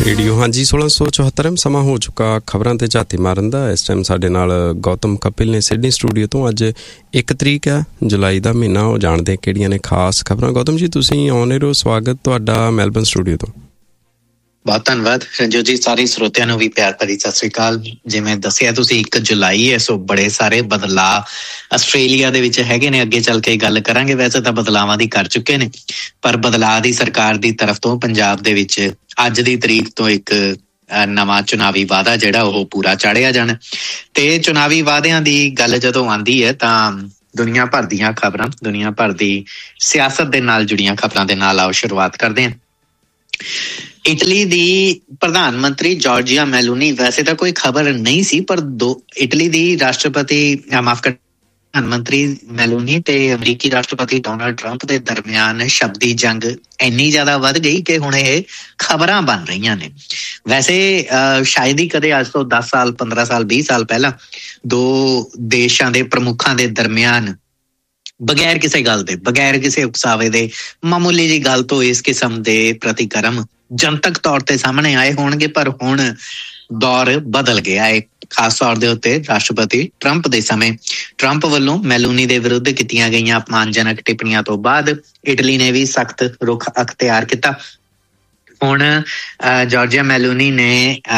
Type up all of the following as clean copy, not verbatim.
Radio ਹਾਂਜੀ 1674 ਸਮਾਂ ਹੋ ਚੁੱਕਾ ਖਬਰਾਂ ਤੇ ਝਾਤੀ ਮਾਰਨ ਦਾ। ਇਸ ਟਾਈਮ ਸਾਡੇ ਨਾਲ ਗੌਤਮ ਕਪਿਲ ਨੇ ਸਿਡਨੀ ਸਟੂਡੀਓ ਤੋਂ। ਅੱਜ 1 ਤਰੀਕ ਆ, ਜੁਲਾਈ ਦਾ ਮਹੀਨਾ। ਉਹ ਜਾਣਦੇ ਕਿਹੜੀਆਂ ਨੇ ਖਾਸ ਖਬਰਾਂ। ਗੌਤਮ ਜੀ ਤੁਸੀਂ ਆਨ ਏਅਰ ਹੋ, ਸਵਾਗਤ ਤੁਹਾਡਾ ਮੈਲਬਨ ਸਟੂਡੀਓ ਤੋਂ। ਬਹੁਤ ਧੰਨਵਾਦ ਰੰਜੋ ਜੀ। ਸਾਰੇ ਸਰੋਤਿਆਂ ਨੂੰ ਵੀ ਪਿਆਰ ਭਰੀ ਸਤਿ ਸ੍ਰੀ ਅਕਾਲ। ਜਿਵੇਂ ਦੱਸਿਆ ਤੁਸੀਂ 1 ਜੁਲਾਈ ਹੈ, ਸੋ ਬੜੇ ਸਾਰੇ ਬਦਲਾਅ ਆਸਟ੍ਰੇਲੀਆ ਦੇ ਵਿੱਚ ਹੈਗੇ ਨੇ। ਅੱਗੇ ਚੱਲ ਕੇ ਗੱਲ ਕਰਾਂਗੇ। ਵੈਸੇ ਤਾਂ ਬਦਲਾਵਾਂ ਦੀ ਕਰ ਚੁੱਕੇ ਨੇ, ਪਰ ਬਦਲਾਅ ਦੀ ਸਰਕਾਰ ਦੀ ਤਰਫ ਤੋਂ ਪੰਜਾਬ ਦੇ ਵਿੱਚ ਅੱਜ ਦੀ ਤਰੀਕ ਤੋਂ ਇੱਕ ਨਵਾਂ ਚੁਣਾਵੀ ਵਾਅਦਾ ਜਿਹੜਾ ਉਹ ਪੂਰਾ ਚਾੜਿਆ ਜਾਣਾ। ਤੇ ਚੁਣਾਵੀ ਵਾਅਦਿਆਂ ਦੀ ਗੱਲ ਜਦੋਂ ਆਉਂਦੀ ਹੈ ਤਾਂ ਦੁਨੀਆ ਭਰ ਦੀਆਂ ਖਬਰਾਂ, ਦੁਨੀਆ ਭਰ ਦੀ ਸਿਆਸਤ ਦੇ ਨਾਲ ਜੁੜੀਆਂ ਖਬਰਾਂ ਦੇ ਨਾਲ ਆਓ ਸ਼ੁਰੂਆਤ ਕਰਦੇ ਹਾਂ। ਇਟਲੀ ਦੀ ਪ੍ਰਧਾਨ ਮੰਤਰੀ ਜਾਰਜੀਆ ਮੈਲੋਨੀ, ਵੈਸੇ ਤਾਂ ਕੋਈ ਖਬਰ ਨਹੀਂ ਸੀ, ਪਰ ਇਟਲੀ ਦੀ ਰਾਸ਼ਟਰਪਤੀ ਪ੍ਰਧਾਨ ਮੰਤਰੀ ਮੈਲੋਨੀ ਤੇ ਅਮਰੀਕੀ ਰਾਸ਼ਟਰਪਤੀ ਡੋਨਾਲਡ ਟਰੰਪ ਦੇ ਦਰਮਿਆਨ ਸ਼ਬਦੀ ਜੰਗ ਇੰਨੀ ਜ਼ਿਆਦਾ ਵੱਧ ਗਈ ਕਿ ਹੁਣ ਇਹ ਖਬਰਾਂ ਬਣ ਰਹੀਆਂ ਨੇ। ਵੈਸੇ ਸ਼ਾਇਦ ਹੀ ਕਦੇ ਅੱਜ ਤੋਂ 10 ਸਾਲ 15 ਸਾਲ 20 ਸਾਲ ਪਹਿਲਾਂ ਦੋ ਦੇਸ਼ਾਂ ਦੇ ਪ੍ਰਮੁੱਖਾਂ ਦੇ ਦਰਮਿਆਨ ਬਗੈਰ ਕਿਸੇ ਗੱਲ ਦੇ, ਬਗੈਰ ਕਿਸੇ ਉਕਸਾਵੇ ਦੇ, ਮਾਮੂਲੀ ਜਿਹੀ ਗੱਲ ਤੋਂ ਇਸ ਕਿਸਮ ਦੇ ਪ੍ਰਤੀਕਰਮ ਜਨਤਕ ਤੌਰ ਤੇ ਸਾਹਮਣੇ ਆਏ ਹੋਣਗੇ। ਪਰ ਹੁਣ ਦੌਰ ਬਦਲ ਗਿਆ ਹੈ, ਖਾਸ ਤੌਰ ਦੇ ਉੱਤੇ ਰਾਸ਼ਟਰਪਤੀ ਟਰੰਪ ਦੇ ਸਮੇਂ। ਟਰੰਪ ਵੱਲੋਂ ਮੈਲੋਨੀ ਦੇ ਵਿਰੁੱਧ ਕੀਤੀਆਂ ਗਈਆਂ ਅਪਮਾਨਜਨਕ ਟਿੱਪਣੀਆਂ ਤੋਂ ਬਾਅਦ ਇਟਲੀ ਨੇ ਵੀ ਸਖਤ ਰੁਖ ਅਖਤਿਆਰ ਕੀਤਾ। ਹੁਣ ਜਾਰਜੀਆ ਮੈਲੋਨੀ ਨੇ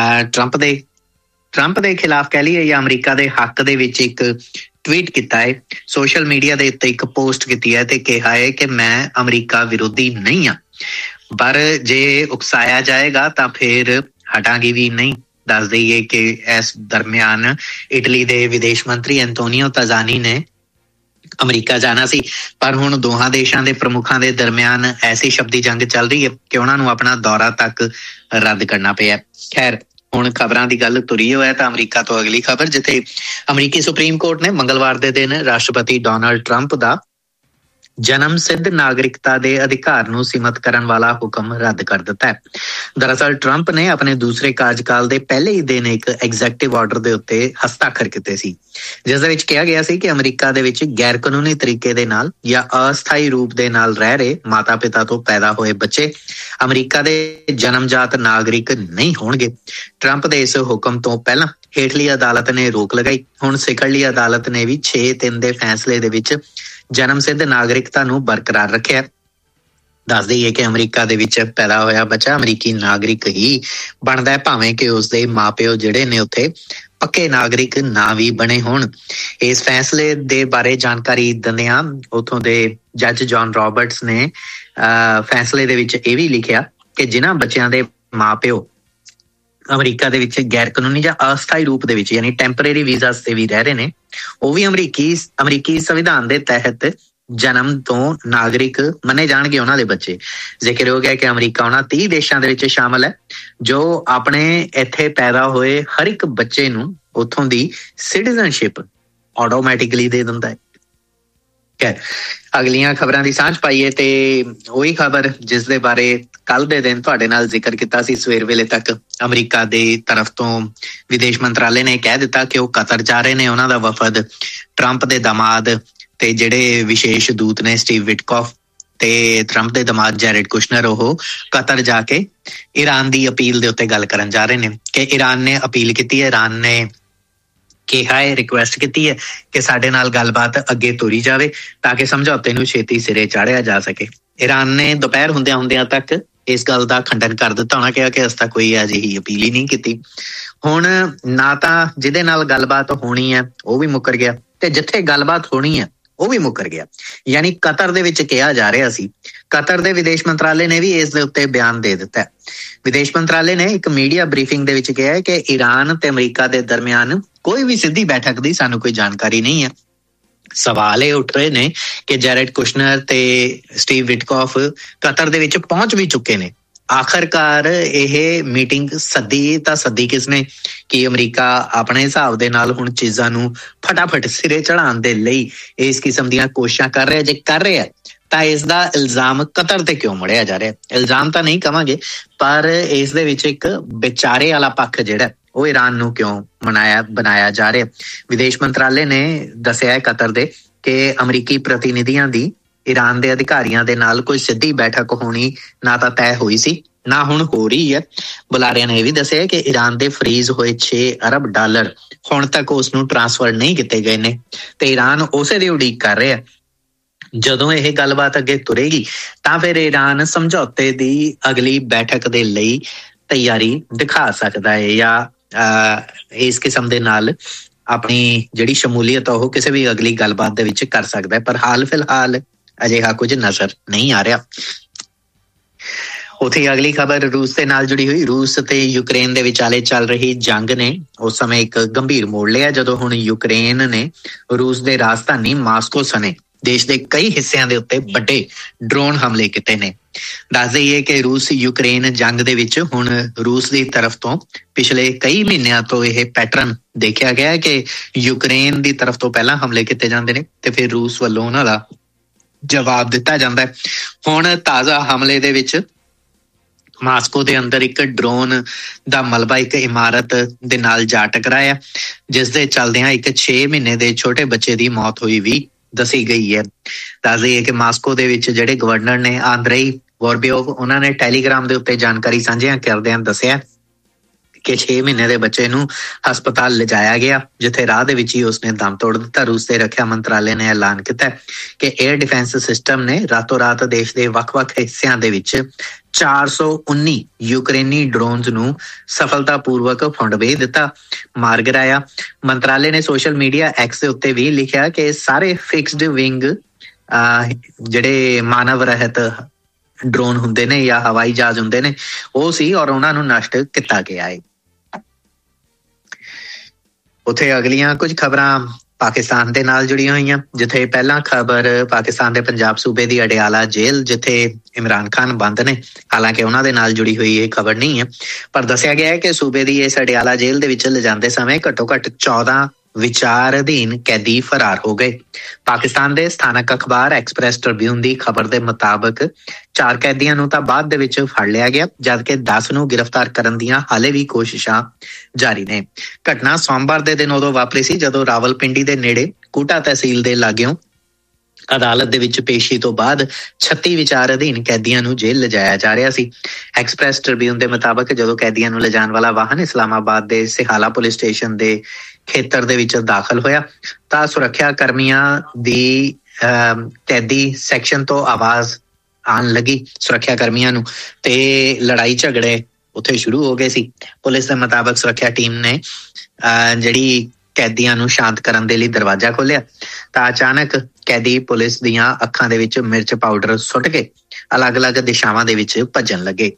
ਟਰੰਪ ਦੇ ਖਿਲਾਫ ਕਹਿ ਲਈਏ ਜਾਂ ਅਮਰੀਕਾ ਦੇ ਹੱਕ ਦੇ ਵਿੱਚ ਇੱਕ ਟਵੀਟ ਕੀਤਾ ਹੈ, ਸੋਸ਼ਲ ਮੀਡੀਆ ਦੇ ਉੱਤੇ ਇੱਕ ਪੋਸਟ ਕੀਤੀ ਹੈ ਤੇ ਕਿਹਾ ਹੈ ਕਿ ਮੈਂ ਅਮਰੀਕਾ ਵਿਰੋਧੀ ਨਹੀਂ ਹਾਂ, ਪਰ ਜੇ ਉਕਸਾਇਆ ਜਾਏਗਾ ਤਾਂ ਫਿਰ ਹਟਾਂਗੀ ਵੀ ਨਹੀਂ। ਦੱਸ ਦਈਏ ਕਿ ਇਸ ਦਰਮਿਆਨ ਇਟਲੀ ਦੇ ਵਿਦੇਸ਼ ਮੰਤਰੀ ਐਂਟੋਨੀਓ ਤਾਜ਼ਾਨੀ ਨੇ ਅਮਰੀਕਾ ਜਾਣਾ ਸੀ, ਪਰ ਹੁਣ ਦੋਹਾਂ ਦੇਸ਼ਾਂ ਦੇ ਪ੍ਰਮੁੱਖਾਂ ਦੇ ਦਰਮਿਆਨ ਐਸੀ ਸ਼ਬਦੀ ਜੰਗ ਚੱਲ ਰਹੀ ਹੈ ਕਿ ਉਹਨਾਂ ਨੂੰ ਆਪਣਾ ਦੌਰਾ ਤੱਕ ਰੱਦ ਕਰਨਾ ਪਿਆ। ਖੈਰ, ਹੁਣ ਖਬਰਾਂ ਦੀ ਗੱਲ ਤੁਰੀ ਹੋਇਆ ਤਾਂ ਅਮਰੀਕਾ ਤੋਂ ਅਗਲੀ ਖਬਰ, ਜਿੱਥੇ ਅਮਰੀਕੀ ਸੁਪਰੀਮ ਕੋਰਟ ਨੇ ਮੰਗਲਵਾਰ ਦੇ ਦਿਨ ਰਾਸ਼ਟਰਪਤੀ ਡੋਨਾਲਡ ਟਰੰਪ ਦਾ ਜਨਮ ਸਿੱਧ ਨਾਗਰਿਕਤਾ ਦੇ ਅਧਿਕਾਰ ਨੂੰ ਸੀਮਤ ਕਰਨ ਵਾਲਾ ਹੁਕਮ ਰੱਦ ਕਰ ਦਿੱਤਾ ਹੈ। ਦਰਅਸਲ ਟਰੰਪ ਨੇ ਆਪਣੇ ਦੂਸਰੇ ਕਾਰਜਕਾਲ ਦੇ ਪਹਿਲੇ ਹੀ ਦਿਨ ਇੱਕ ਐਗਜ਼ੈਕਟਿਵ ਆਰਡਰ ਦੇ ਉੱਤੇ ਹਸਤਾਖਰ ਕੀਤੇ ਸੀ, ਜਿਸ ਦੇ ਵਿੱਚ ਕਿਹਾ ਗਿਆ ਸੀ ਕਿ ਅਮਰੀਕਾ ਦੇ ਵਿੱਚ ਗੈਰ ਕਾਨੂੰਨੀ ਤਰੀਕੇ ਦੇ ਨਾਲ ਜਾਂ ਅਸਥਾਈ ਰੂਪ ਦੇ ਨਾਲ ਰਹਿ ਰਹੇ ਮਾਤਾ ਪਿਤਾ ਤੋਂ ਪੈਦਾ ਹੋਏ ਬੱਚੇ ਅਮਰੀਕਾ ਦੇ ਜਨਮਜਾਤ ਨਾਗਰਿਕ ਨਹੀਂ ਹੋਣਗੇ। ਟਰੰਪ ਦੇ ਇਸ ਹੁਕਮ ਤੋਂ ਪਹਿਲਾਂ ਹੇਠਲੀ ਅਦਾਲਤ ਨੇ ਰੋਕ ਲਗਾਈ। ਹੁਣ ਸਿਖਰਲੀ ਅਦਾਲਤ ਨੇ ਵੀ 6-3 ਦੇ ਫੈਸਲੇ ਦੇ ਵਿੱਚ ਜਨਮ ਸਿੱਧ ਨਾਗਰਿਕਤਾ ਨੂੰ ਬਰਕਰਾਰ ਰੱਖਿਆ। ਦੱਸ ਦਈਏ ਕਿ ਅਮਰੀਕਾ ਦੇ ਵਿੱਚ ਪੈਦਾ ਹੋਇਆ ਬੱਚਾ ਅਮਰੀਕੀ ਨਾਗਰਿਕ ਹੀ ਬਣਦਾ ਹੈ, ਭਾਵੇਂ ਕਿ ਉਸਦੇ ਮਾਪਿਓ ਜਿਹੜੇ ਨੇ ਉੱਥੇ ਪੱਕੇ ਨਾਗਰਿਕ ਨਾ ਵੀ ਬਣੇ ਹੋਣ। ਇਸ ਫੈਸਲੇ ਦੇ ਬਾਰੇ ਜਾਣਕਾਰੀ ਦਿੰਦਿਆਂ ਉੱਥੋਂ ਦੇ ਜੱਜ ਜੌਨ ਰਾਬਰਟਸ ਨੇ ਫੈਸਲੇ ਦੇ ਵਿੱਚ ਇਹ ਵੀ ਲਿਖਿਆ ਕਿ ਜਿਨ੍ਹਾਂ ਬੱਚਿਆਂ ਦੇ ਮਾਪਿਓ ਅਮਰੀਕਾ ਦੇ ਵਿੱਚ ਗੈਰ ਕਾਨੂੰਨੀ ਜਾਂ ਅਸਥਾਈ ਰੂਪ ਦੇ ਵਿੱਚ ਯਾਨੀ ਟੈਂਪਰੇਰੀ ਵੀਜ਼ਾ ਤੇ ਵੀ ਰਹਿ ਰਹੇ ਨੇ, ਉਹ ਵੀ ਅਮਰੀਕੀ ਸੰਵਿਧਾਨ ਦੇ ਤਹਿਤ ਜਨਮ ਤੋਂ ਨਾਗਰਿਕ ਮੰਨੇ ਜਾਣਗੇ ਉਹਨਾਂ ਦੇ ਬੱਚੇ। ਜ਼ਿਕਰ ਹੋ ਗਿਆ ਕਿ ਅਮਰੀਕਾ ਉਹਨਾਂ 30 ਦੇਸ਼ਾਂ ਦੇ ਵਿੱਚ ਸ਼ਾਮਲ ਹੈ ਜੋ ਆਪਣੇ ਇੱਥੇ ਪੈਦਾ ਹੋਏ ਹਰ ਇੱਕ ਬੱਚੇ ਨੂੰ ਉੱਥੋਂ ਦੀ ਸਿਟੀਜ਼ਨਸ਼ਿਪ ਆਟੋਮੈਟਿਕਲੀ ਦੇ ਦਿੰਦਾ ਹੈ। ਅਗਲੀਆਂ ਖਬਰਾਂ ਦੀ ਸਾਂਝ ਪਾਈਏ ਤੇ ਉਹੀ ਖਬਰ ਜਿਸ ਦੇ ਬਾਰੇ ਕੱਲ ਦੇ ਦਿਨ ਤੁਹਾਡੇ ਨਾਲ ਜ਼ਿਕਰ ਕੀਤਾ ਸੀ ਸਵੇਰ ਵੇਲੇ ਤੱਕ। ਅਮਰੀਕਾ ਦੇ ਤਰਫ ਤੋਂ ਵਿਦੇਸ਼ ਮੰਤਰਾਲੇ ਨੇ ਕਹਿ ਦਿੱਤਾ ਕਿ ਉਹ ਕਤਰ ਜਾ ਰਹੇ ਨੇ। ਉਹਨਾਂ ਦਾ ਵਫਦ ਟਰੰਪ ਦੇ ਦਾਮਾਦ ਤੇ ਜਿਹੜੇ ਵਿਸ਼ੇਸ਼ ਦੂਤ ਨੇ ਸਟੀਵ ਵਿਟਕੋਫ ਤੇ ਟਰੰਪ ਦੇ ਦਾਮਾਦ ਜੈਰਡ ਕੁਸ਼ਨਰ, ਉਹ ਕਤਰ ਜਾ ਕੇ ਈਰਾਨ ਦੀ ਅਪੀਲ ਦੇ ਉੱਤੇ ਗੱਲ ਕਰਨ ਜਾ ਰਹੇ ਨੇ ਕਿ ਈਰਾਨ ਨੇ ਅਪੀਲ ਕੀਤੀ ਹੈ, ਈਰਾਨ ਨੇ ਕਿਹਾ ਹੈ, ਰਿਕੁਐਸਟ ਕੀਤੀ ਹੈ ਕਿ ਸਾਡੇ ਨਾਲ ਗੱਲਬਾਤ ਅੱਗੇ ਤੋਰੀ ਜਾਵੇ ਤਾਂ ਕਿ ਸਮਝੌਤੇ ਨੂੰ ਛੇਤੀ ਸਿਰੇ ਚਾੜਿਆ ਜਾ ਸਕੇ। ਈਰਾਨ ਨੇ ਦੁਪਹਿਰ ਹੁੰਦਿਆਂ ਤੱਕ ਇਸ ਗੱਲ ਦਾ ਖੰਡਨ ਕਰ ਦਿੱਤਾ। ਉਹਨਾਂ ਕਿਹਾ ਕਿ ਅਸੀਂ ਤਾਂ ਕੋਈ ਅਜਿਹੀ ਅਪੀਲ ਹੀ ਨਹੀਂ ਕੀਤੀ। ਹੁਣ ਨਾ ਤਾਂ ਜਿਹਦੇ ਨਾਲ ਗੱਲਬਾਤ ਹੋਣੀ ਹੈ ਉਹ ਵੀ ਮੁੱਕਰ ਗਿਆ ਤੇ ਜਿੱਥੇ ਗੱਲਬਾਤ ਹੋਣੀ ਹੈ ਉਹ ਵੀ ਮੁੱਕਰ ਗਿਆ। ਯਾਨੀ ਕਤਰ ਦੇ ਵਿੱਚ ਕਿਹਾ ਜਾ ਰਿਹਾ ਸੀ। ਕਤਰ ਦੇ ਵਿਦੇਸ਼ ਮੰਤਰਾਲੇ ਨੇ ਵੀ ਇਸ ਦੇ ਉੱਤੇ ਬਿਆਨ ਦੇ ਦਿੱਤਾ। ਵਿਦੇਸ਼ ਮੰਤਰਾਲੇ ਨੇ ਇੱਕ ਮੀਡੀਆ ਬਰੀਫਿੰਗ ਦੇ ਵਿੱਚ ਕਿਹਾ ਹੈ ਕਿ ਈਰਾਨ ਤੇ ਅਮਰੀਕਾ ਦੇ ਦਰਮਿਆਨ ਕੋਈ ਵੀ ਸਿੱਧੀ ਬੈਠਕ ਦੀ ਸਾਨੂੰ ਕੋਈ ਜਾਣਕਾਰੀ ਨਹੀਂ ਹੈ। ਸਵਾਲ ਇਹ ਉੱਠ ਰਹੇ ਨੇ ਕਿ ਜੈਰਡ ਕੁਸ਼ਨਰ ਤੇ ਸਟੀਵ ਵਿਟਕੋਫ ਕਤਰ ਦੇ ਵਿੱਚ ਪਹੁੰਚ ਵੀ ਚੁੱਕੇ ਨੇ। ਆਖਰਕਾਰ ਇਹ ਮੀਟਿੰਗ ਸੱਦੀ ਕਿਸਨੇ? ਕਿ ਅਮਰੀਕਾ ਆਪਣੇ ਹਿਸਾਬ ਦੇ ਨਾਲ ਹੁਣ ਚੀਜ਼ਾਂ ਨੂੰ ਫਟਾਫਟ ਸਿਰੇ ਚੜਾਉਣ ਦੇ ਲਈ ਇਸ ਕਿਸਮ ਦੀਆਂ ਕੋਸ਼ਿਸ਼ਾਂ ਕਰ ਰਿਹਾ। ਜੇ ਕਰ ਰਿਹਾ ਤਾਂ ਇਸ ਦਾ ਇਲਜ਼ਾਮ ਕਤਰ ਤੇ ਕਿਉਂ ਮੁੜਿਆ ਜਾ ਰਿਹਾ? ਇਲਜ਼ਾਮ ਤਾਂ ਨਹੀਂ ਕਵਾਂਗੇ, ਪਰ ਇਸ ਦੇ ਵਿੱਚ ਇੱਕ ਵਿਚਾਰੇ ਵਾਲਾ ਪੱਖ ਜਿਹੜਾ ਉਹ ਈਰਾਨ ਨੂੰ ਕਿਉਂ ਬਣਾਇਆ ਜਾ ਰਿਹਾ? ਵਿਦੇਸ਼ ਮੰਤਰਾਲੇ ਨੇ ਦੱਸਿਆ ਹੈ ਕਤਰ ਦੇ ਕਿ ਅਮਰੀਕੀ ਪ੍ਰਤੀਨਿਧੀਆਂ ਦੀ ਈਰਾਨ ਦੇ ਅਧਿਕਾਰੀਆਂ ਦੇ ਨਾਲ ਕੋਈ ਸਿੱਧੀ ਬੈਠਕ ਹੋਣੀ ਨਾ ਤਾਂ ਤੈਅ ਹੋਈ ਸੀ ਨਾ ਹੁਣ ਹੋ ਰਹੀ ਹੈ। ਬੁਲਾਰਿਆਂ ਨੇ ਇਹ ਵੀ ਦੱਸਿਆ ਕਿ ਈਰਾਨ ਦੇ ਫਰੀਜ਼ ਹੋਏ 6 ਅਰਬ ਡਾਲਰ ਹੁਣ ਤੱਕ ਉਸ ਨੂੰ ਟ੍ਰਾਂਸਫਰ ਨਹੀਂ ਕੀਤੇ ਗਏ ਨੇ ਤੇ ਈਰਾਨ ਉਸੇ ਦੀ ਉਡੀਕ ਕਰ ਰਿਹਾ। ਜਦੋਂ ਇਹ ਗੱਲਬਾਤ ਅੱਗੇ ਤੁਰੇਗੀ ਤਾਂ ਫਿਰ ਈਰਾਨ ਸਮਝੌਤੇ ਦੀ ਅਗਲੀ ਬੈਠਕ ਦੇ ਲਈ ਤਿਆਰੀ ਦਿਖਾ ਸਕਦਾ ਹੈ ਜਾਂ ਇਸ ਕਿਸਮ ਦੇ ਨਾਲ ਆਪਣੀ ਜਿਹੜੀ ਸ਼ਮੂਲੀਅਤ ਉਹ ਕਿਸੇ ਵੀ ਅਗਲੀ ਗੱਲਬਾਤ ਦੇ ਵਿੱਚ ਕਰ ਸਕਦਾ ਹੈ। ਪਰ ਹਾਲ ਫਿਲਹਾਲ ਅਜਿਹਾ ਕੁਝ ਨਜ਼ਰ ਨਹੀਂ ਆ ਰਿਹਾ। ਉੱਥੇ ਅਗਲੀ ਖਬਰ ਰੂਸ ਦੇ ਨਾਲ ਜੁੜੀ ਹੋਈ। ਰੂਸ ਤੇ ਯੂਕਰੇਨ ਦੇ ਵਿਚਾਲੇ ਚੱਲ ਰਹੀ ਜੰਗ ਨੇ ਉਸ ਸਮੇਂ ਇੱਕ ਗੰਭੀਰ ਮੋੜ ਲਿਆ ਜਦੋਂ ਹੁਣ ਯੂਕਰੇਨ ਨੇ ਰੂਸ ਦੇ ਰਾਜਧਾਨੀ ਮਾਸਕੋ ਸਣੇ ਦੇਸ਼ ਦੇ ਕਈ ਹਿੱਸਿਆਂ ਦੇ ਉੱਤੇ ਵੱਡੇ ਡਰੋਨ ਹਮਲੇ ਕੀਤੇ ਨੇ। ਦੱਸ ਦੇਈਏ ਕਿ ਰੂਸ ਯੂਕਰੇਨ ਜੰਗ ਦੇ ਵਿੱਚ ਹੁਣ ਰੂਸ ਦੀ ਤਰਫ ਤੋਂ ਪਿਛਲੇ ਕਈ ਮਹੀਨਿਆਂ ਤੋਂ ਇਹ ਪੈਟਰਨ ਦੇਖਿਆ ਗਿਆ ਕਿ ਯੂਕਰੇਨ ਦੀ ਤਰਫ ਤੋਂ ਪਹਿਲਾਂ ਹਮਲੇ ਕੀਤੇ ਜਾਂਦੇ ਨੇ ਤੇ ਫਿਰ ਰੂਸ ਵੱਲੋਂ ਉਹਨਾਂ ਦਾ ਜਵਾਬ ਦਿੱਤਾ ਜਾਂਦਾ ਹੈ। ਹੁਣ ਤਾਜ਼ਾ ਹਮਲੇ ਦੇ ਵਿੱਚ ਮਾਸਕੋ ਦੇ ਅੰਦਰ ਇੱਕ ਡਰੋਨ ਦਾ ਮਲਬਾ ਇੱਕ ਇਮਾਰਤ ਦੇ ਨਾਲ ਜਾ ਟਕਰਾਇਆ ਜਿਸ ਦੇ ਚੱਲਦਿਆਂ ਇੱਕ 6 ਮਹੀਨੇ ਦੇ ਛੋਟੇ ਬੱਚੇ ਦੀ ਮੌਤ ਹੋਈ ਵੀ ਦੱਸੀ ਗਈ ਹੈ। ਦੱਸ ਦਈਏ ਕਿ ਮਾਸਕੋ ਦੇ ਵਿੱਚ ਜਿਹੜੇ ਗਵਰਨਰ ਨੇ ਆਂਦਰੇਈ ਵੋਰਬਿਓਵ ਉਹਨਾਂ ਨੇ ਟੈਲੀਗ੍ਰਾਮ ਦੇ ਉੱਤੇ ਜਾਣਕਾਰੀ ਸਾਂਝਿਆ ਕਰਦਿਆਂ ਦੱਸਿਆ ਕਿ 6 ਮਹੀਨੇ ਦੇ ਬੱਚੇ ਨੂੰ ਹਸਪਤਾਲ ਲਿਜਾਇਆ ਗਿਆ ਜਿੱਥੇ ਰਾਹ ਦੇ ਵਿੱਚ ਹੀ ਉਸਨੇ ਦਮ ਤੋੜ ਦਿੱਤਾ। ਰੂਸ ਦੇ ਰੱਖਿਆ ਮੰਤਰਾਲੇ ਨੇ ਐਲਾਨ ਕੀਤਾ ਕਿ 에ਅਰ ਡਿਫੈਂਸ ਸਿਸਟਮ ਨੇ ਰਾਤੋਂ ਰਾਤ ਦੇਸ਼ ਦੇ ਵੱਖ-ਵੱਖ ਹਿੱਸਿਆਂ ਦੇ ਵਿੱਚ 419 ਯੂਕਰੇਨੀ ਡਰੋਨਸ ਨੂੰ ਸਫਲਤਾਪੂਰਵਕ ਫੁੰਡਵੇ ਦਿੱਤਾ, ਮਾਰ ਗਿਰਾਇਆ। ਮੰਤਰਾਲੇ ਨੇ ਸੋਸ਼ਲ ਮੀਡੀਆ ਐਕਸ ਦੇ ਉੱਤੇ ਵੀ ਲਿਖਿਆ ਕਿ ਸਾਰੇ ਫਿਕਸਡ ਵਿੰਗ ਜਿਹੜੇ ਮਾਨਵ ਰਹਿਤ ਡਰੋਨ ਹੁੰਦੇ ਨੇ ਜਾਂ ਹਵਾਈ ਜਹਾਜ਼ ਹੁੰਦੇ ਨੇ ਉਹ ਸੀ ਔਰ ਉਹਨਾਂ ਨੂੰ ਨਸ਼ਟ ਕੀਤਾ ਗਿਆ ਹੈ। ਉੱਥੇ ਅਗਲੀਆਂ ਕੁਝ ਖਬਰਾਂ ਪਾਕਿਸਤਾਨ ਦੇ ਨਾਲ ਜੁੜੀਆਂ ਹੋਈਆਂ ਜਿੱਥੇ ਪਹਿਲਾਂ ਖਬਰ ਪਾਕਿਸਤਾਨ ਦੇ ਪੰਜਾਬ ਸੂਬੇ ਦੀ ਅਡਿਆਲਾ ਜੇਲ੍ਹ ਜਿੱਥੇ ਇਮਰਾਨ ਖਾਨ ਬੰਦ ਨੇ, ਹਾਲਾਂਕਿ ਉਹਨਾਂ ਦੇ ਨਾਲ ਜੁੜੀ ਹੋਈ ਇਹ ਖਬਰ ਨਹੀਂ ਹੈ ਪਰ ਦੱਸਿਆ ਗਿਆ ਹੈ ਕਿ ਸੂਬੇ ਦੀ ਇਸ ਅਡਿਆਲਾ ਜੇਲ੍ਹ ਦੇ ਵਿੱਚ ਲਿਜਾਂਦੇ ਸਮੇਂ ਘੱਟੋ ਘੱਟ 14 ਵਿਚਾਰ ਅਧੀਨ ਕੈਦੀ ਫਰਾਰ ਹੋ ਗਏ। ਪਾਕਿਸਤਾਨ ਦੇ ਸਥਾਨਕ ਅਖਬਾਰ ਐਕਸਪ੍ਰੈਸ ਟ੍ਰਿਬਿਊਨ ਦੀ ਖਬਰ ਦੇ ਮੁਤਾਬਕ 4 ਕੈਦੀਆਂ ਨੂੰ ਤਾਂ ਬਾਅਦ ਦੇ ਵਿੱਚ ਫੜ ਲਿਆ ਗਿਆ ਜਦਕਿ 10 ਨੂੰ ਗ੍ਰਿਫਤਾਰ ਕਰਨ ਦੀਆਂ ਹਾਲੇ ਵੀ ਕੋਸ਼ਿਸ਼ਾਂ ਜਾਰੀ ਨੇ। ਘਟਨਾ ਸੋਮਵਾਰ ਦੇ ਦਿਨ ਉਦੋਂ ਵਾਪਰੀ ਸੀ ਜਦੋਂ ਰਾਵਲਪਿੰਡੀ ਦੇ ਨੇੜੇ ਕੋਟਾ ਤਹਿਸੀਲ ਦੇ ਲਾਗਿਓਂ ਅਦਾਲਤ ਦੇ ਵਿੱਚ ਪੇਸ਼ੀ ਤੋਂ ਬਾਅਦ 36 ਵਿਚਾਰ ਅਧੀਨ ਕੈਦੀਆਂ ਨੂੰ ਜੇਲ੍ਹ ਲਿਜਾਇਆ ਜਾ ਰਿਹਾ ਸੀ। ਐਕਸਪ੍ਰੈਸ ਟ੍ਰਿਬਿਊਨ ਦੇ ਮੁਤਾਬਕ ਜਦੋਂ ਕੈਦੀਆਂ ਨੂੰ ਲਿਜਾਣ ਵਾਲਾ ਵਾਹਨ ਇਸਲਾਮਾਬਾਦ ਦੇ ਸਿਹਾਲਾ ਪੁਲਿਸ ਸਟੇਸ਼ਨ ਦੇ ਖੇਤਰ ਦੇ ਵਿੱਚ ਦਾਖਲ ਹੋਇਆ ਤਾਂ ਸੁਰੱਖਿਆ ਕਰਮੀਆਂ ਦੀ ਕੈਦੀ ਸੈਕਸ਼ਨ ਤੋਂ ਆਵਾਜ਼ ਆਉਣ ਲੱਗੀ ਸੁਰੱਖਿਆ ਕਰਮੀਆਂ ਨੂੰ ਤੇ ਲੜਾਈ ਝਗੜੇ ਉੱਥੇ ਸ਼ੁਰੂ ਹੋ ਗਏ ਸੀ। ਪੁਲਿਸ ਦੇ ਮੁਤਾਬਕ ਸੁਰੱਖਿਆ ਟੀਮ ਨੇ ਜਿਹੜੀ ਕੈਦੀਆਂ ਨੂੰ ਸ਼ਾਂਤ ਕਰਨ ਦੇ ਲਈ ਦਰਵਾਜ਼ਾ ਖੋਲ੍ਹਿਆ ਤਾਂ ਅਚਾਨਕ ਕੈਦੀ ਪੁਲਿਸ ਦੀਆਂ ਅੱਖਾਂ ਦੇ ਵਿੱਚ ਮਿਰਚ ਪਾਊਡਰ ਸੁੱਟ ਕੇ ਅਲੱਗ-ਅਲੱਗ ਦਿਸ਼ਾਵਾਂ ਦੇ ਵਿੱਚ ਭੱਜਣ ਲੱਗੇ।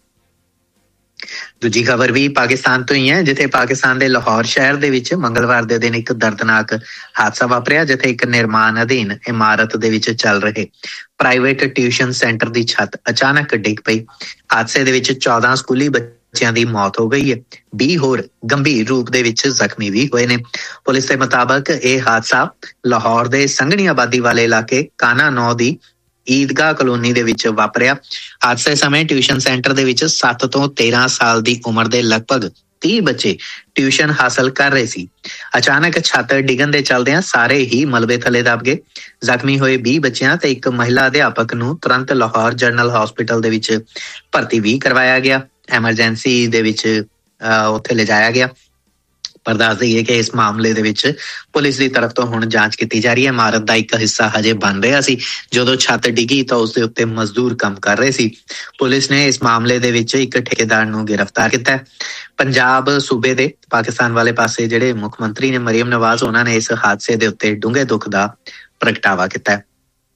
ਦੂਜੀ ਖਬਰ ਵੀ ਪਾਕਿਸਤਾਨ ਤੋਂ ਹੀ ਹੈ ਜਿੱਥੇ ਪਾਕਿਸਤਾਨ ਦੇ ਲਾਹੌਰ ਸ਼ਹਿਰ ਦੇ ਵਿੱਚ ਮੰਗਲਵਾਰ ਦੇ ਦਿਨ ਇੱਕ ਦਰਦਨਾਕ ਹਾਦਸਾ ਵਾਪਰਿਆ ਜਿੱਥੇ ਇੱਕ ਨਿਰਮਾਣ ਅਧੀਨ ਇਮਾਰਤ ਦੇ ਵਿੱਚ ਚੱਲ ਰਹੇ ਪ੍ਰਾਈਵੇਟ ਟਿਊਸ਼ਨ ਸੈਂਟਰ ਦੀ ਛੱਤ ਅਚਾਨਕ ਡਿੱਗ ਪਈ। ਹਾਦਸੇ ਦੇ ਵਿੱਚ 14 ਸਕੂਲੀ ਬੱਚਿਆਂ ਦੀ ਮੌਤ ਹੋ ਗਈ ਹੈ, 20 ਹੋਰ ਗੰਭੀਰ ਰੂਪ ਦੇ ਵਿੱਚ ਜ਼ਖਮੀ ਵੀ ਹੋਏ ਨੇ। ਪੁਲਿਸ ਦੇ ਮੁਤਾਬਕ ਇਹ ਹਾਦਸਾ ਲਾਹੌਰ ਦੇ ਸੰਘਣੀ ਆਬਾਦੀ ਵਾਲੇ ਇਲਾਕੇ ਕਾਨਾ 9 ਦੀ ਈਦਗਾਹ ਕਲੋਨੀ ਦੇ ਵਿੱਚ ਵਾਪਰਿਆ। ਹਾਦਸੇ ਸਮੇਂ ਟਿਊਸ਼ਨ ਸੈਂਟਰ ਦੇ ਵਿੱਚ 7 ਤੋਂ 13 ਸਾਲ ਦੀ ਉਮਰ ਦੇ ਲਗਭਗ 30 ਬੱਚੇ ਟਿਊਸ਼ਨ ਹਾਸਲ ਕਰ ਰਹੇ ਸੀ। ਅਚਾਨਕ ਛੱਤ ਡਿੱਗਣ ਦੇ ਚੱਲਦਿਆਂ ਸਾਰੇ ਹੀ ਮਲਬੇ ਥੱਲੇ ਦਬ ਗਏ। ਜ਼ਖਮੀ ਹੋਏ 20 ਬੱਚਿਆਂ ਤੇ ਇੱਕ ਮਹਿਲਾ ਅਧਿਆਪਕ ਨੂੰ ਤੁਰੰਤ ਲਾਹੌਰ ਜਨਰਲ ਹਸਪੀਟਲ ਦੇ ਵਿੱਚ ਭਰਤੀ ਵੀ ਕਰਵਾਇਆ ਗਿਆ, ਐਮਰਜੈਂਸੀ ਦੇ ਵਿੱਚ ਉੱਥੇ ਲਿਜਾਇਆ ਗਿਆ। ਪਰ ਦੱਸ ਦਈਏ ਕਿ ਇਸ ਮਾਮਲੇ ਦੇ ਵਿੱਚ ਪੁਲਿਸ ਦੀ ਤਰਫ ਤੋਂ ਹੁਣ ਜਾਂਚ ਕੀਤੀ ਜਾ ਰਹੀ ਹੈ। ਇਮਾਰਤ ਦਾ ਇੱਕ ਹਿੱਸਾ ਹਜੇ ਬਣ ਰਿਹਾ ਸੀ ਜਦੋਂ ਛੱਤ ਡਿੱਗੀ ਤਾਂ ਉਸ ਦੇ ਉੱਤੇ ਮਜ਼ਦੂਰ ਕੰਮ ਕਰ ਰਹੇ ਸੀ। ਪੁਲਿਸ ਨੇ ਇਸ ਮਾਮਲੇ ਦੇ ਵਿੱਚ ਇੱਕ ਠੇਕੇਦਾਰ ਨੂੰ ਗ੍ਰਿਫਤਾਰ ਕੀਤਾ ਹੈ। ਪੰਜਾਬ ਸੂਬੇ ਦੇ ਪਾਕਿਸਤਾਨ ਵਾਲੇ ਪਾਸੇ ਜਿਹੜੇ ਮੁੱਖ ਮੰਤਰੀ ਨੇ ਮਰੀਮ ਨਵਾਜ਼ ਉਹਨਾਂ ਨੇ ਇਸ ਹਾਦਸੇ ਦੇ ਉੱਤੇ ਡੂੰਘੇ ਦੁੱਖ ਦਾ ਪ੍ਰਗਟਾਵਾ ਕੀਤਾ ਹੈ।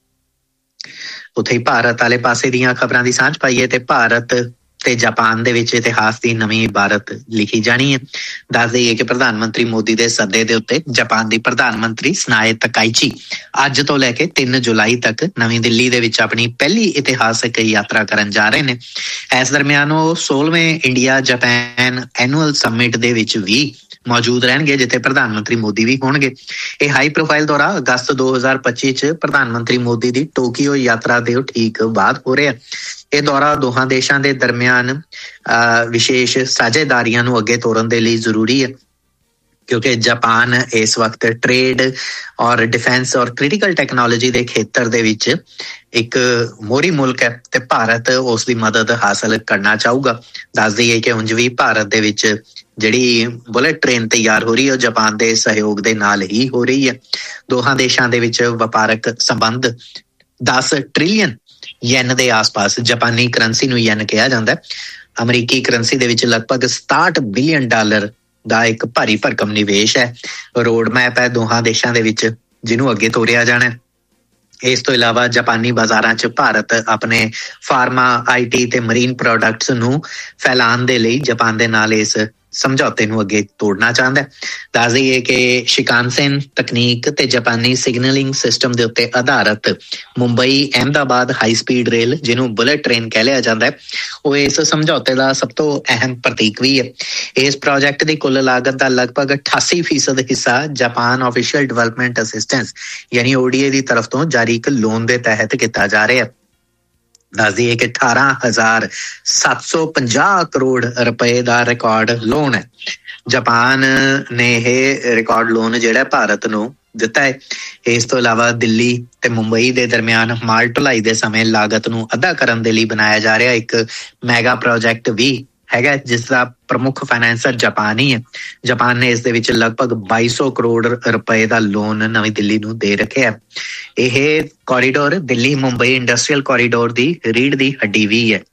ਉੱਥੇ ਹੀ ਭਾਰਤ ਵਾਲੇ ਪਾਸੇ ਦੀਆਂ ਖਬਰਾਂ ਦੀ ਸਾਂਝ ਪਾਈਏ ਤੇ ਭਾਰਤ ਤੇ ਜਾਪਾਨ ਦੇ ਵਿੱਚ ਇਤਿਹਾਸ ਦੀ ਨਵੀਂ ਇਬਾਰਤ ਲਿਖੀ ਜਾਣੀ ਹੈ। ਦੱਸ ਦਈਏ ਕਿ ਪ੍ਰਧਾਨ ਮੰਤਰੀ ਮੋਦੀ ਦੇ ਸੱਦੇ ਦੇ ਉੱਤੇ ਜਾਪਾਨ ਦੀ ਪ੍ਰਧਾਨ ਮੰਤਰੀ ਸਨਾਏ ਤਕਾਈਚੀ ਅੱਜ ਤੋਂ ਲੈ ਕੇ 3 ਜੁਲਾਈ ਤੱਕ ਨਵੀਂ ਦਿੱਲੀ ਦੇ ਵਿੱਚ ਆਪਣੀ ਪਹਿਲੀ ਇਤਿਹਾਸਕ ਯਾਤਰਾ ਕਰਨ ਜਾ ਰਹੇ ਨੇ। ਇਸ ਦਰਮਿਆਨ ਉਹ 16ਵੇਂ ਇੰਡੀਆ ਜਾਪਾਨ ਐਨੂਅਲ ਸਮਿਟ ਦੇ ਵਿੱਚ ਵੀ ਮੌਜੂਦ ਰਹਿਣਗੇ ਜਿੱਥੇ ਪ੍ਰਧਾਨ ਮੰਤਰੀ ਮੋਦੀ ਵੀ ਹੋਣਗੇ। ਇਹ ਹਾਈ ਪ੍ਰੋਫਾਈਲ ਦੌਰਾ ਅਗਸਤ 2025 ਚ ਪ੍ਰਧਾਨ ਮੰਤਰੀ ਮੋਦੀ ਦੀ ਟੋਕੀਓ ਯਾਤਰਾ ਦੇ ਠੀਕ ਬਾਅਦ ਹੋ ਰਿਹਾ। ਇਹ ਦੌਰਾ ਦੋਹਾਂ ਦੇਸ਼ਾਂ ਦੇ ਦਰਮਿਆਨ ਵਿਸ਼ੇਸ਼ ਸਾਝੇਦਾਰੀਆਂ ਨੂੰ ਅੱਗੇ ਤੋਰਨ ਦੇ ਲਈ ਜ਼ਰੂਰੀ ਹੈ। क्योंकि जापान इस वक्त ट्रेड और डिफेंस और क्रिटिकल टैक्नोलॉजी के खेतर दे विच एक मोहरी मुल्क है ते भारत उसकी मदद हासिल करना चाहूगा। दस दईए कि उंज भी भारत दे विच जिहड़ी बुलेट ट्रेन तैयार हो रही है जापान के सहयोग के नाल ही हो रही है। दोहां देशां दे विच वपारक संबंध 10 ट्रिलियन येन के आस पास, जापानी करंसी नूं येन कहा जाता है, अमरीकी करंसी दे विच लगभग 67 बिलियन डॉलर ਦਾ ਇੱਕ ਭਾਰੀ ਭਰਕਮ ਨਿਵੇਸ਼ ਹੈ। ਰੋਡ ਮੈਪ ਹੈ ਦੋਹਾਂ ਦੇਸ਼ਾਂ ਦੇ ਵਿੱਚ ਜਿਹਨੂੰ ਅੱਗੇ ਤੋਰਿਆ ਜਾਣਾ। ਇਸ ਤੋਂ ਇਲਾਵਾ ਜਾਪਾਨੀ ਬਾਜ਼ਾਰਾਂ 'ਚ ਭਾਰਤ ਆਪਣੇ ਫਾਰਮਾ, IT ਤੇ ਮਰੀਨ ਪ੍ਰੋਡਕਟਸ ਨੂੰ ਫੈਲਾਉਣ ਦੇ ਲਈ ਜਾਪਾਨ ਦੇ ਨਾਲ ਇਸ ਸਮਝੌਤੇ ਨੂੰ ਅੱਗੇ ਤੋੜਨਾ ਚਾਹੁੰਦਾ ਹੈ। ਦੱਸ ਦਈਏ ਕਿ ਸ਼ਿਕਾਨਸੇਨ ਤਕਨੀਕ ਤੇ ਜਾਪਾਨੀ ਸਿਗਨਲਿੰਗ ਸਿਸਟਮ ਦੇ ਉੱਤੇ ਆਧਾਰਿਤ Mumbai Ahmedabad high speed rail, ਜਿਹਨੂੰ ਬੁਲੇਟ ਟ੍ਰੇਨ ਕਹਿ ਲਿਆ ਜਾਂਦਾ ਹੈ, ਉਹ ਇਸ ਸਮਝੌਤੇ ਦਾ ਸਭ ਤੋਂ ਅਹਿਮ ਪ੍ਰਤੀਕ ਵੀ ਹੈ। ਇਸ ਪ੍ਰੋਜੈਕਟ ਦੀ ਕੁੱਲ ਲਾਗਤ ਦਾ ਲਗਭਗ 88% ਹਿੱਸਾ ਜਾਪਾਨ ਆਫੀਸ਼ੀਅਲ ਡਿਵੈਲਪਮੈਂਟ ਅਸਿਸਟੈਂਸ ਯਾਨੀ ODA ਦੀ ਤਰਫ ਤੋਂ ਜਾਰੀ ਇੱਕ ਲੋਨ ਦੇ ਤਹਿਤ ਕੀਤਾ ਜਾ ਰਿਹਾ ਹੈ। ਦੱਸ ਦਈਏ ਕਿ 18,750 ਕਰੋੜ ਰੁਪਏ ਦਾ ਰਿਕਾਰਡ ਲੋਨ ਹੈ। ਜਾਪਾਨ ਨੇ ਇਹ ਰਿਕਾਰਡ ਲੋਨ ਜਿਹੜਾ ਭਾਰਤ ਨੂੰ ਦਿੱਤਾ ਹੈ। ਇਸ ਤੋਂ ਇਲਾਵਾ ਦਿੱਲੀ ਤੇ ਮੁੰਬਈ ਦੇ ਦਰਮਿਆਨ ਮਾਲ ਢੁਲਾਈ ਦੇ ਸਮੇਂ ਲਾਗਤ ਨੂੰ ਅੱਧਾ ਕਰਨ ਦੇ ਲਈ ਬਣਾਇਆ ਜਾ ਰਿਹਾ ਇੱਕ ਮੈਗਾ ਪ੍ਰੋਜੈਕਟ ਵੀ ਹੈਗਾ, ਜਿਸ ਦਾ ਪ੍ਰਮੁੱਖ ਫਾਈਨੈਂਸਰ ਜਾਪਾਨ ਹੀ ਹੈ। ਜਾਪਾਨ ਨੇ ਇਸ ਦੇ ਵਿੱਚ ਲਗਭਗ 2200 ਕਰੋੜ ਰੁਪਏ ਦਾ ਲੋਨ ਨਵੀਂ ਦਿੱਲੀ ਨੂੰ ਦੇ ਰੱਖਿਆ। ਇਹ corridor Delhi Mumbai industrial corridor ਦੀ ਰੀੜ ਦੀ ਹੱਡੀ ਵੀ ਹੈ।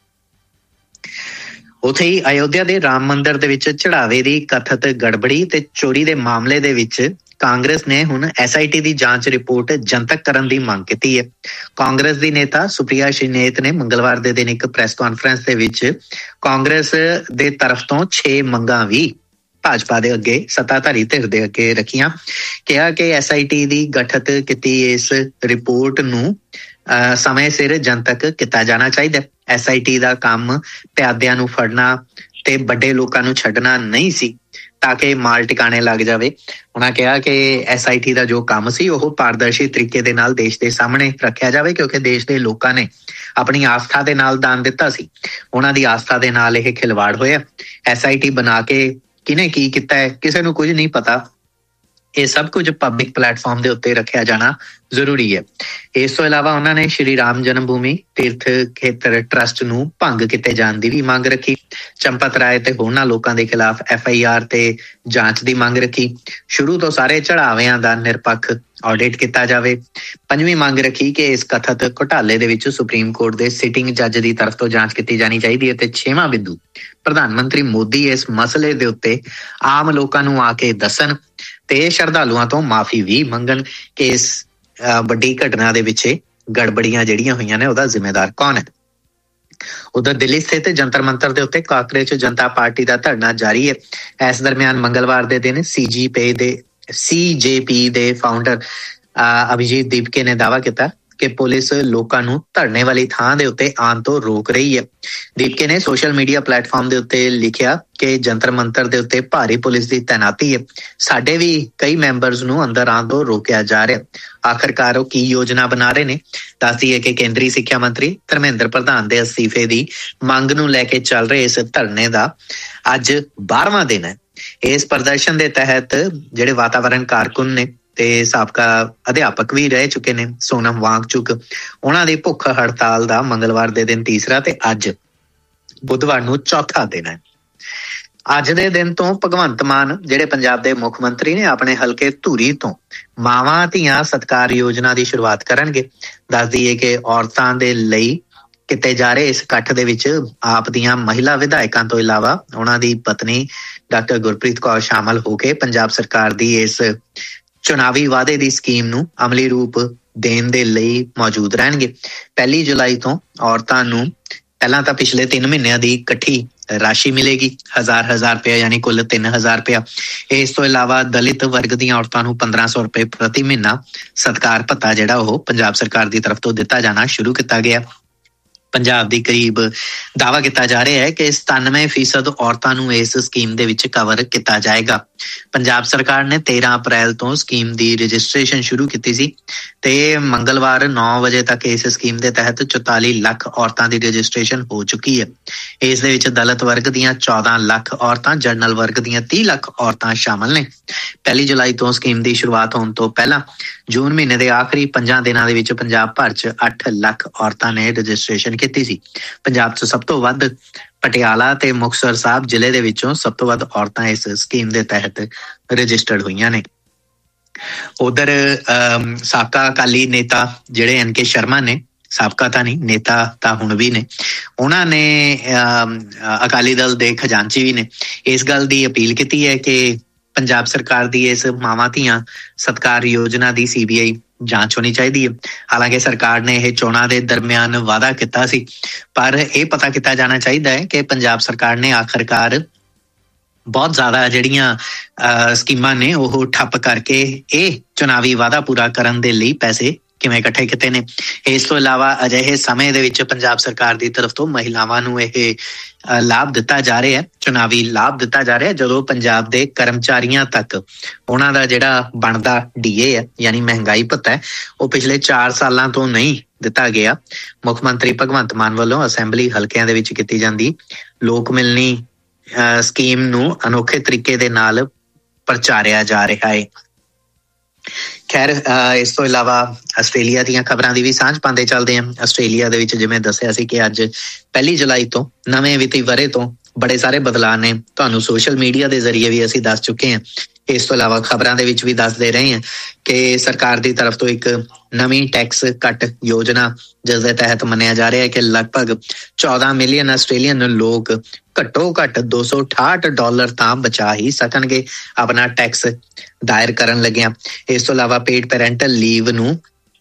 ਉੱਥੇ ਹੀ ਅਯੋਧਿਆ ਦੇ ਰਾਮ ਮੰਦਿਰ ਦੇ ਵਿੱਚ ਚੜਾਵੇ ਦੀ ਕਥਿਤ ਗੜਬੜੀ ਤੇ ਚੋਰੀ ਦੇ ਮਾਮਲੇ ਦੇ ਵਿੱਚ ਕਾਂਗਰਸ ਨੇ ਹੁਣ SIT ਦੀ ਜਾਂਚ ਰਿਪੋਰਟ ਜਨਤਕ ਕਰਨ ਦੀ ਮੰਗ ਕੀਤੀ ਹੈ। ਕਾਂਗਰਸ ਦੀ ਨੇਤਾ ਸੁਪ੍ਰਿਆ ਸ਼੍ਰੀਨੇਤ ਨੇ ਮੰਗਲਵਾਰ ਦੇ ਦਿਨ ਇੱਕ ਪ੍ਰੈਸ ਕਾਨਫਰੰਸ ਦੇ ਵਿੱਚ ਕਾਂਗਰਸ ਦੇ ਤਰਫ ਤੋਂ 6 ਮੰਗਾਂ ਵੀ ਭਾਜਪਾ ਦੇ ਅੱਗੇ, ਸੱਤਾਧਾਰੀ ਧਿਰ ਦੇ ਅੱਗੇ ਰੱਖੀਆਂ। ਕਿਹਾ ਕਿ SIT ਦੀ ਗਠਿਤ ਕੀਤੀ ਇਸ ਰਿਪੋਰਟ ਨੂੰ ਸਮੇਂ ਸਿਰ ਜਨਤਕ ਕੀਤਾ ਜਾਣਾ ਚਾਹੀਦਾ। SIT ਦਾ ਕੰਮ ਪਿਆਦਿਆਂ ਨੂੰ ਫੜਨਾ ਤੇ ਵੱਡੇ ਲੋਕਾਂ ਨੂੰ ਛੱਡਣਾ ਨਹੀਂ ਸੀ ਤਾਂ ਕਿ ਮਾਲ ਟਿਕਾਣੇ ਲੱਗ ਜਾਵੇ। ਉਹਨਾਂ ਕਿਹਾ ਕਿ SIT ਦਾ ਜੋ ਕੰਮ ਸੀ ਉਹ ਪਾਰਦਰਸ਼ੀ ਤਰੀਕੇ ਦੇ ਨਾਲ ਦੇਸ਼ ਦੇ ਸਾਹਮਣੇ ਰੱਖਿਆ ਜਾਵੇ, ਕਿਉਂਕਿ ਦੇਸ਼ ਦੇ ਲੋਕਾਂ ਨੇ ਆਪਣੀ ਆਸਥਾ ਦੇ ਨਾਲ ਦਾਨ ਦਿੱਤਾ ਸੀ। ਉਹਨਾਂ ਦੀ ਆਸਥਾ ਦੇ ਨਾਲ ਇਹ ਖਿਲਵਾੜ ਹੋਇਆ। SIT ਬਣਾ ਕੇ ਕਿਹਨੇ ਕੀ ਕੀਤਾ ਹੈ ਕਿਸੇ ਨੂੰ ਕੁਝ ਨਹੀਂ ਪਤਾ। ਇਹ ਸਭ ਕੁਝ ਪਬਲਿਕ ਪਲੇਟਫਾਰਮ ਦੇ ਉੱਤੇ ਰੱਖਿਆ ਜਾਣਾ ਜ਼ਰੂਰੀ ਹੈ। ਇਸ ਤੋਂ ਇਲਾਵਾ ਉਹਨਾਂ ਨੇ ਸ਼੍ਰੀ ਰਾਮ ਜਨਮ ਭੂਮੀ ਤੀਰਥ ਖੇਤਰ ਟਰਸਟ ਨੂੰ ਭੰਗ ਕੀਤੇ ਜਾਣ ਦੀ ਵੀ ਮੰਗ ਰੱਖੀ। ਚੰਪਤ ਰਾਏ ਤੇ ਹੋਰਨਾਂ ਲੋਕਾਂ ਦੇ ਖਿਲਾਫ FIR ਤੇ ਜਾਂਚ ਦੀ ਮੰਗ ਰੱਖੀ। ਸ਼ੁਰੂ ਤੋਂ ਸਾਰੇ ਚੜਾਵਿਆਂ ਦਾ ਨਿਰਪੱਖ ਆਡਿਟ ਕੀਤਾ ਜਾਵੇ। ਪੰਜਵੀਂ ਮੰਗ ਰੱਖੀ ਕਿ ਇਸ ਕਥਿਤ ਘੁਟਾਲੇ ਦੇ ਵਿੱਚ ਸੁਪਰੀਮ ਕੋਰਟ ਦੇ ਸਿਟਿੰਗ ਜੱਜ ਦੀ ਤਰਫ ਤੋਂ ਜਾਂਚ ਕੀਤੀ ਜਾਣੀ ਚਾਹੀਦੀ ਹੈ। ਤੇ 6ਵਾਂ ਬਿੰਦੂ, ਪ੍ਰਧਾਨ ਮੰਤਰੀ ਮੋਦੀ ਇਸ ਮਸਲੇ ਦੇ ਉੱਤੇ ਆਮ ਲੋਕਾਂ ਨੂੰ ਆ ਕੇ ਦੱਸਣ ਤੇ ਸ਼ਰਧਾਲੂਆਂ ਤੋਂ ਮਾਫੀ ਵੀ ਮੰਗਣ ਕਿ ਇਸ ਵੱਡੀ ਘਟਨਾ ਦੇ ਪਿੱਛੇ ਗੜਬੜੀਆਂ ਜਿਹੜੀਆਂ ਹੋਈਆਂ ਨੇ ਉਹਦਾ ਜ਼ਿੰਮੇਦਾਰ ਕੌਣ ਹੈ। ਉਧਰ ਦਿੱਲੀ ਸਥਿਤ ਜੰਤਰ ਮੰਤਰ ਦੇ ਉੱਤੇ ਕਾਂਗਰਸ ਜਨਤਾ ਪਾਰਟੀ ਦਾ ਧਰਨਾ ਜਾਰੀ ਹੈ। ਇਸ ਦਰਮਿਆਨ ਮੰਗਲਵਾਰ ਦੇ ਦਿਨ CJP ਦੇ ਫਾਊਂਡਰ ਅਭਿਜੀਤ ਦੀਪਕੇ ਨੇ ਦਾਅਵਾ ਕੀਤਾ ਕਿ ਪੁਲਿਸ ਲੋਕਾਂ ਨੂੰ ਧਰਨੇ ਵਾਲੀ ਥਾਂ ਦੇ ਉੱਤੇ ਆਉਣ ਤੋਂ ਰੋਕ ਰਹੀ ਹੈ। ਦੀਪਕੇ ਨੇ ਸੋਸ਼ਲ ਮੀਡੀਆ ਪਲੇਟਫਾਰਮ ਦੇ ਉੱਤੇ ਲਿਖਿਆ ਕਿ ਜੰਤਰ ਮੰਤਰ ਦੇ ਉੱਤੇ ਭਾਰੀ ਪੁਲਿਸ ਦੀ ਤੈਨਾਤੀ ਹੈ। ਸਾਡੇ ਵੀ ਕਈ ਮੈਂਬਰਸ ਨੂੰ ਅੰਦਰ ਆਉਣ ਤੋਂ ਰੋਕਿਆ ਜਾ ਰਿਹਾ। ਆਖਰਕਾਰ ਉਹ ਕੀ ਯੋਜਨਾ ਬਣਾ ਰਹੇ ਨੇ। ਦੱਸਦੀ ਹੈ ਕਿ ਕੇਂਦਰੀ ਸਿੱਖਿਆ ਮੰਤਰੀ ਧਰਮੇਂਦਰ ਪ੍ਰਧਾਨ ਦੇ ਅਸਤੀਫੇ ਦੀ ਮੰਗ ਨੂੰ ਲੈ ਕੇ ਚੱਲ ਰਹੇ ਇਸ ਧਰਨੇ ਦਾ ਅੱਜ 12ਵਾਂ ਦਿਨ ਹੈ। ਇਸ ਪ੍ਰਦਰਸ਼ਨ ਦੇ ਤਹਿਤ ਜਿਹੜੇ ਵਾਤਾਵਰਣ ਕਾਰਕੁਨ ਨੇ ਤੇ ਸਾਬਕਾ ਅਧਿਆਪਕ ਵੀ ਰਹਿ ਚੁੱਕੇ ਨੇ, ਸੋਨਮ ਵਾਂਗਚੁਕ, ਉਹਨਾਂ ਦੀ ਭੁੱਖ ਹੜਤਾਲ ਦਾ ਮੰਗਲਵਾਰ ਦੇ ਦਿਨ ਤੀਸਰਾ ਤੇ ਅੱਜ ਬੁੱਧਵਾਰ ਨੂੰ ਚੌਥਾ ਦਿਨ ਹੈ। ਅੱਜ ਦੇ ਦਿਨ ਤੋਂ ਭਗਵੰਤ ਮਾਨ ਜਿਹੜੇ ਪੰਜਾਬ ਦੇ ਮੁੱਖ ਮੰਤਰੀ ਨੇ ਆਪਣੇ ਹਲਕੇ ਧੂਰੀ ਤੋਂ ਮਾਵਾਂ ਧੀਆਂ ਸਤਿਕਾਰ ਯੋਜਨਾ ਦੀ ਸ਼ੁਰੂਆਤ ਕਰਨਗੇ। ਦੱਸ ਦਈਏ ਕਿ ਔਰਤਾਂ ਦੇ ਲਈ ਕੀਤੇ ਜਾ ਰਹੇ ਇਸ ਇਕੱਠ ਦੇ ਵਿੱਚ ਆਪ ਦੀਆਂ ਮਹਿਲਾ ਵਿਧਾਇਕਾਂ ਤੋਂ ਇਲਾਵਾ ਉਹਨਾਂ ਦੀ ਪਤਨੀ ਡਾਕਟਰ ਗੁਰਪ੍ਰੀਤ ਕੌਰ ਸ਼ਾਮਲ ਹੋ ਕੇ ਪੰਜਾਬ ਸਰਕਾਰ ਦੀ ਇਸ ਚੁਣਾਵੀ ਵਾਅਦੇ ਦੀ ਸਕੀਮ ਨੂੰ ਅਮਲੀ ਰੂਪ ਦੇਣ ਦੇ ਲਈ ਮੌਜੂਦ ਰਹਿਣਗੇ। 1 ਜੁਲਾਈ ਤੋਂ ਔਰਤਾਂ ਨੂੰ ਪਹਿਲਾਂ ਤਾਂ ਪਿਛਲੇ 3 ਮਹੀਨਿਆਂ ਦੀ ਇਕੱਠੀ ਰਾਸ਼ੀ ਮਿਲੇਗੀ, 1000 ਰੁਪਇਆ, ਯਾਨੀ ਕੁੱਲ 3000 ਰੁਪਇਆ। ਇਸ ਤੋਂ ਇਲਾਵਾ ਦਲਿਤ ਵਰਗ ਦੀਆਂ ਔਰਤਾਂ ਨੂੰ 1500 ਰੁਪਏ ਪ੍ਰਤੀ ਮਹੀਨਾ ਸਤਿਕਾਰ ਭੱਤਾ ਜਿਹੜਾ ਉਹ ਪੰਜਾਬ ਸਰਕਾਰ ਦੀ ਤਰਫ ਤੋਂ ਦਿੱਤਾ ਜਾਣਾ ਸ਼ੁਰੂ ਕੀਤਾ ਗਿਆ। ਪੰਜਾਬ ਦੀ ਕਰੀਬ ਦਾਅਵਾ ਕੀਤਾ ਜਾ ਰਿਹਾ ਹੈ ਕਿ 97% ਔਰਤਾਂ ਨੂੰ ਇਸ ਸਕੀਮ ਦੇ ਵਿੱਚ ਕਵਰ ਕੀਤਾ ਜਾਏਗਾ। ਪੰਜਾਬ ਸਰਕਾਰ ਨੇ 13 ਅਪ੍ਰੈਲ ਤੋਂ ਸਕੀਮ ਦੀ ਰਜਿਸਟ੍ਰੇਸ਼ਨ ਸ਼ੁਰੂ ਕੀਤੀ ਸੀ ਤੇ ਮੰਗਲਵਾਰ 9 ਵਜੇ ਤੱਕ ਇਸ ਸਕੀਮ ਦੇ ਤਹਿਤ 44 ਲੱਖ ਔਰਤਾਂ ਦੀ ਰਜਿਸਟ੍ਰੇਸ਼ਨ ਹੋ ਚੁੱਕੀ ਹੈ। ਇਸ ਦੇ ਵਿੱਚ ਦਲਿਤ ਵਰਗ ਦੀਆਂ 14 ਲੱਖ ਔਰਤਾਂ, ਜਨਰਲ ਵਰਗ ਦੀਆਂ 30 ਲੱਖ ਔਰਤਾਂ ਸ਼ਾਮਲ ਨੇ। 1 ਜੁਲਾਈ ਤੋਂ ਸਕੀਮ ਦੀ ਸ਼ੁਰੂਆਤ ਹੋਣ ਤੋਂ ਪਹਿਲਾਂ ਜੂਨ ਮਹੀਨੇ ਦੇ ਆਖਰੀ 5 ਦਿਨਾਂ ਦੇ ਵਿੱਚ ਪੰਜਾਬ ਭਰ 'ਚ 8 ਲੱਖ ਔਰਤਾਂ ਨੇ ਰਜਿਸਟ੍ਰੇਸ਼ਨ ਕੀਤੀ ਸੀ। ਪੰਜਾਬ 'ਚ ਸਭ ਤੋਂ ਵੱਧ ਪਟਿਆਲਾ ਤੇ ਮੁਕਤਸਰ ਸਾਹਿਬ ਜ਼ਿਲ੍ਹੇ ਦੇ ਵਿੱਚੋਂ ਸਭ ਤੋਂ ਵੱਧ ਔਰਤਾਂ ਇਸ ਸਕੀਮ ਦੇ ਤਹਿਤ ਰਜਿਸਟਰਡ ਹੋਈਆਂ ਨੇ। ਉਧਰ ਸਾਬਕਾ ਅਕਾਲੀ ਨੇਤਾ ਜਿਹੜੇ NK ਸ਼ਰਮਾ ਨੇ, ਸਾਬਕਾ ਤਾਂ ਨਹੀਂ, ਨੇਤਾ ਤਾਂ ਹੁਣ ਵੀ ਨੇ, ਉਹਨਾਂ ਨੇ ਅਕਾਲੀ ਦਲ ਦੇ ਖਜ਼ਾਨਚੀ ਵੀ ਨੇ, ਇਸ ਗੱਲ ਦੀ ਅਪੀਲ ਕੀਤੀ ਹੈ ਕਿ ਪੰਜਾਬ ਸਰਕਾਰ ਦੀ ਇਸ ਮਾਵਾਂ ਧੀਆਂ ਸਤਿਕਾਰ ਯੋਜਨਾ ਦੀ CBI ਜਾਂਚ ਹੋਣੀ ਚਾਹੀਦੀ ਹੈ। ਹਾਲਾਂਕਿ ਸਰਕਾਰ ਨੇ ਇਹ ਚੋਣਾਂ ਦੇ ਦਰਮਿਆਨ ਵਾਅਦਾ ਕੀਤਾ ਸੀ, ਪਰ ਇਹ ਪਤਾ ਕੀਤਾ ਜਾਣਾ ਚਾਹੀਦਾ ਹੈ ਕਿ ਪੰਜਾਬ ਸਰਕਾਰ ਨੇ ਆਖਰਕਾਰ ਬਹੁਤ ਜ਼ਿਆਦਾ ਜਿਹੜੀਆਂ ਸਕੀਮਾਂ ਨੇ ਉਹ ਠੱਪ ਕਰਕੇ ਇਹ ਚੁਣਾਵੀ ਵਾਅਦਾ ਪੂਰਾ ਕਰਨ ਦੇ ਲਈ ਪੈਸੇ ਕਿਵੇਂ ਇਕੱਠੇ ਕੀਤੇ ਨੇ। ਇਸ ਤੋਂ ਇਲਾਵਾ ਅਜਿਹੇ ਸਮੇਂ ਦੇ ਵਿੱਚ ਪੰਜਾਬ ਸਰਕਾਰ ਦੀ ਤਰਫ ਤੋਂ ਮਹਿਲਾਵਾਂ ਨੂੰ ਇਹ ਲਾਭ ਦਿੱਤਾ ਜਾ ਰਿਹਾ ਹੈ, ਚੁਣਾਵੀ ਲਾਭ ਦਿੱਤਾ ਜਾ ਰਿਹਾ, ਜਦੋਂ ਪੰਜਾਬ ਦੇ ਕਰਮਚਾਰੀਆਂ ਤੱਕ ਉਹਨਾਂ ਦਾ ਜਿਹੜਾ ਬਣਦਾ DA ਹੈ ਯਾਨੀ ਮਹਿੰਗਾਈ ਭੱਤਾ ਹੈ ਉਹ ਪਿਛਲੇ 4 ਸਾਲਾਂ ਤੋਂ ਨਹੀਂ ਦਿੱਤਾ ਗਿਆ। ਮੁੱਖ ਮੰਤਰੀ ਭਗਵੰਤ ਮਾਨ ਵੱਲੋਂ ਅਸੈਂਬਲੀ ਹਲਕਿਆਂ ਦੇ ਵਿੱਚ ਕੀਤੀ ਜਾਂਦੀ ਲੋਕ ਮਿਲਣੀ ਸਕੀਮ ਨੂੰ ਅਨੋਖੇ ਤਰੀਕੇ ਦੇ ਨਾਲ ਪ੍ਰਚਾਰਿਆ ਜਾ ਰਿਹਾ ਹੈ। ਖੈਰ, ਇਸ ਤੋਂ ਇਲਾਵਾ ਆਸਟ੍ਰੇਲੀਆ ਦੀਆਂ ਖਬਰਾਂ ਦੀ ਵੀ ਸਾਂਝ ਪਾਉਂਦੇ ਚੱਲਦੇ ਹਾਂ। ਆਸਟ੍ਰੇਲੀਆ ਦੇ ਵਿੱਚ ਜਿਵੇਂ ਦੱਸਿਆ ਸੀ ਕਿ ਅੱਜ 1 ਜੁਲਾਈ ਤੋਂ ਨਵੇਂ ਵਿੱਤੀ ਵਰ੍ਹੇ ਤੋਂ ਬੜੇ ਸਾਰੇ ਬਦਲਾਅ ਨੇ, ਤੁਹਾਨੂੰ ਸੋਸ਼ਲ ਮੀਡੀਆ ਦੇ ਜ਼ਰੀਏ ਵੀ ਅਸੀਂ ਦੱਸ ਚੁੱਕੇ ਹਾਂ। ਇਸ ਤੋਂ ਇਲਾਵਾ ਖਬਰਾਂ ਦੇ ਵਿੱਚ ਵੀ ਦੱਸਦੇ ਰਹੇ ਹਾਂ ਕਿ ਸਰਕਾਰ ਦੀ ਤਰਫ ਤੋਂ ਇੱਕ ਨਵੀਂ ਟੈਕਸ ਕੱਟ ਯੋਜਨਾ, ਜਿਸ ਦੇ ਤਹਿਤ ਮੰਨਿਆ ਜਾ ਰਿਹਾ ਹੈ ਕਿ ਲਗਭਗ 14 ਮਿਲੀਅਨ ਆਸਟ੍ਰੇਲੀਅਨ ਲੋਕ ਘੱਟੋ ਘੱਟ $268 ਤਾਂ ਬਚਾ ਹੀ ਸਕਣਗੇ ਆਪਣਾ ਟੈਕਸ ਦਾਇਰ ਕਰਨ ਲੱਗਿਆ। ਇਸ ਤੋਂ ਇਲਾਵਾ ਪੇਡ ਪੈਰੈਂਟਲ ਲੀਵ ਨੂੰ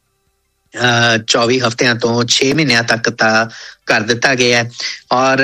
24 ਹਫ਼ਤਿਆਂ ਤੋਂ 6 ਮਹੀਨਿਆਂ ਤੱਕ ਤਾਂ ਕਰ ਦਿੱਤਾ ਗਿਆ ਹੈ। ਔਰ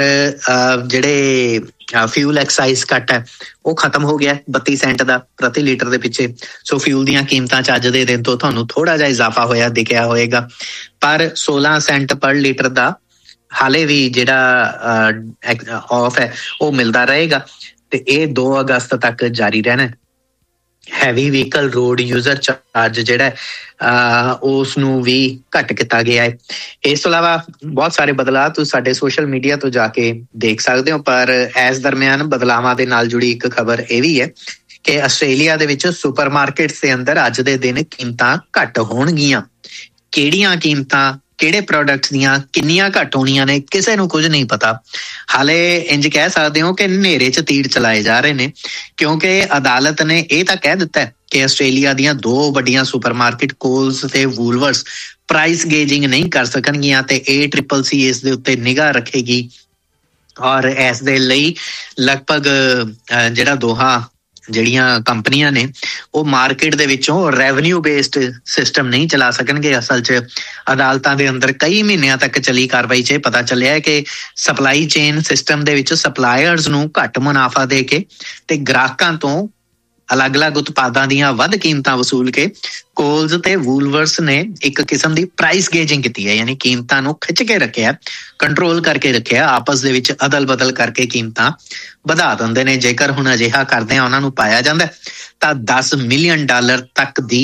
ਜਿਹੜੇ ਫਿਊਲ ਐਕਸਾਈਜ਼ ਕੱਟ ਹੈ ਉਹ ਖਤਮ ਹੋ ਗਿਆ 32 ਸੈਂਟ ਦਾ ਪ੍ਰਤੀ ਲੀਟਰ ਦੇ ਪਿੱਛੇ। ਸੋ ਫਿਊਲ ਦੀਆਂ ਕੀਮਤਾਂ 'ਚ ਅੱਜ ਦੇ ਦਿਨ ਤੋਂ ਤੁਹਾਨੂੰ ਥੋੜਾ ਜਿਹਾ ਇਜ਼ਾਫਾ ਹੋਇਆ ਦਿਖਿਆ ਹੋਏਗਾ, ਪਰ 16 ਸੈਂਟ ਪਰ ਲੀਟਰ ਦਾ ਹਾਲੇ ਵੀ ਜਿਹੜਾ ਆਫ ਹੈ ਉਹ ਮਿਲਦਾ ਰਹੇਗਾ ਤੇ ਇਹ 2 ਅਗਸਤ ਤੱਕ ਜਾਰੀ ਰਹਿਣਾ। Heavy vehicle road user charge ਜਿਹੜਾ ਉਸ ਨੂੰ ਵੀ ਘੱਟ ਕੀਤਾ ਗਿਆ ਹੈ। ਇਸ ਤੋਂ ਇਲਾਵਾ ਬਹੁਤ ਸਾਰੇ ਬਦਲਾਅ ਤੁਸੀਂ ਸਾਡੇ ਸੋਸ਼ਲ ਮੀਡੀਆ ਤੋਂ ਜਾ ਕੇ ਦੇਖ ਸਕਦੇ ਹੋ, ਪਰ ਇਸ ਦਰਮਿਆਨ ਬਦਲਾਵਾਂ ਦੇ ਨਾਲ ਜੁੜੀ ਇੱਕ ਖਬਰ ਇਹ ਵੀ ਹੈ ਕਿ ਆਸਟ੍ਰੇਲੀਆ ਦੇ ਵਿੱਚ ਸੁਪਰਮਾਰਕੀਟਸ ਦੇ ਅੰਦਰ ਅੱਜ ਦੇ ਦਿਨ ਕੀਮਤਾਂ ਘੱਟ ਹੋਣਗੀਆਂ। ਕਿਹੜੀਆਂ ਕੀਮਤਾਂ, ਕਿਹੜੇ ਪ੍ਰੋਡਕਟਸ ਦੀਆਂ ਕਿੰਨੀਆਂ ਘੱਟ ਹੋਣੀਆਂ ਨੇ, ਕਿਸੇ ਨੂੰ ਕੁਝ ਨਹੀਂ ਪਤਾ। ਹਾਲੇ ਇੰਜ ਕਹਿ ਸਕਦੇ ਹੋ ਕਿ ਹਨੇਰੇ 'ਚ ਤੀਰ ਚਲਾਏ ਜਾ ਰਹੇ ਨੇ, ਕਿਉਂਕਿ ਅਦਾਲਤ ਨੇ ਇਹ ਤਾਂ ਕਹਿ ਦਿੱਤਾ ਕਿ ਆਸਟ੍ਰੇਲੀਆ ਦੀਆਂ 2 ਵੱਡੀਆਂ ਸੁਪਰਮਾਰਕੀਟ ਕੋਲਸ ਤੇ ਵੂਲਵਰਸ ਪ੍ਰਾਈਸ ਗੇਜਿੰਗ ਨਹੀਂ ਕਰ ਸਕਣਗੀਆਂ ਤੇ ACCC ਇਸ ਦੇ ਉੱਤੇ ਨਿਗਾਹ ਰੱਖੇਗੀ। ਔਰ ਇਸ ਦੇ ਲਈ ਲਗਭਗ ਜਿਹੜਾ ਦੋਹਾਂ ਜਿਹੜੀਆਂ ਕੰਪਨੀਆਂ ਨੇ ਉਹ ਮਾਰਕੀਟ ਦੇ ਵਿੱਚੋਂ ਰੈਵਨਿਊ ਬੇਸਡ ਸਿਸਟਮ ਨਹੀਂ ਚਲਾ ਸਕਣਗੇ। ਅਸਲ 'ਚ ਅਦਾਲਤਾਂ ਦੇ ਅੰਦਰ ਕਈ ਮਹੀਨਿਆਂ ਤੱਕ ਚੱਲੀ ਕਾਰਵਾਈ 'ਚ ਪਤਾ ਚੱਲਿਆ ਕਿ ਸਪਲਾਈ ਚੇਨ ਸਿਸਟਮ ਦੇ ਵਿੱਚ ਸਪਲਾਇਰਸ ਨੂੰ ਘੱਟ ਮੁਨਾਫਾ ਦੇ ਕੇ ਤੇ ਗ੍ਰਾਹਕਾਂ ਤੋਂ ਅਲੱਗ-ਅਲੱਗ ਉਤਪਾਦਾਂ ਦੀਆਂ ਵੱਧ ਕੀਮਤਾਂ ਵਸੂਲ ਕੇ ਕੋਲਸ ਤੇ ਵੂਲਵਰਸ ਨੇ ਇੱਕ ਕਿਸਮ ਦੀ ਪ੍ਰਾਈਸ ਗੇਜਿੰਗ ਕੀਤੀ ਹੈ, ਯਾਨੀ ਕੀਮਤਾਂ ਨੂੰ ਖਿੱਚ ਕੇ ਰੱਖਿਆ, ਕੰਟਰੋਲ ਕਰਕੇ ਰੱਖਿਆ, ਆਪਸ ਦੇ ਵਿੱਚ ਅਦਲ-ਬਦਲ ਕਰਕੇ ਕੀਮਤਾਂ ਵਧਾ ਦਿੰਦੇ ਨੇ। ਜੇਕਰ ਹੁਣ ਅਜਿਹਾ ਕਰਦੇ ਆ ਉਹਨਾਂ ਨੂੰ ਪਾਇਆ ਜਾਂਦਾ ਤਾਂ $10 ਮਿਲੀਅਨ ਤੱਕ ਦੀ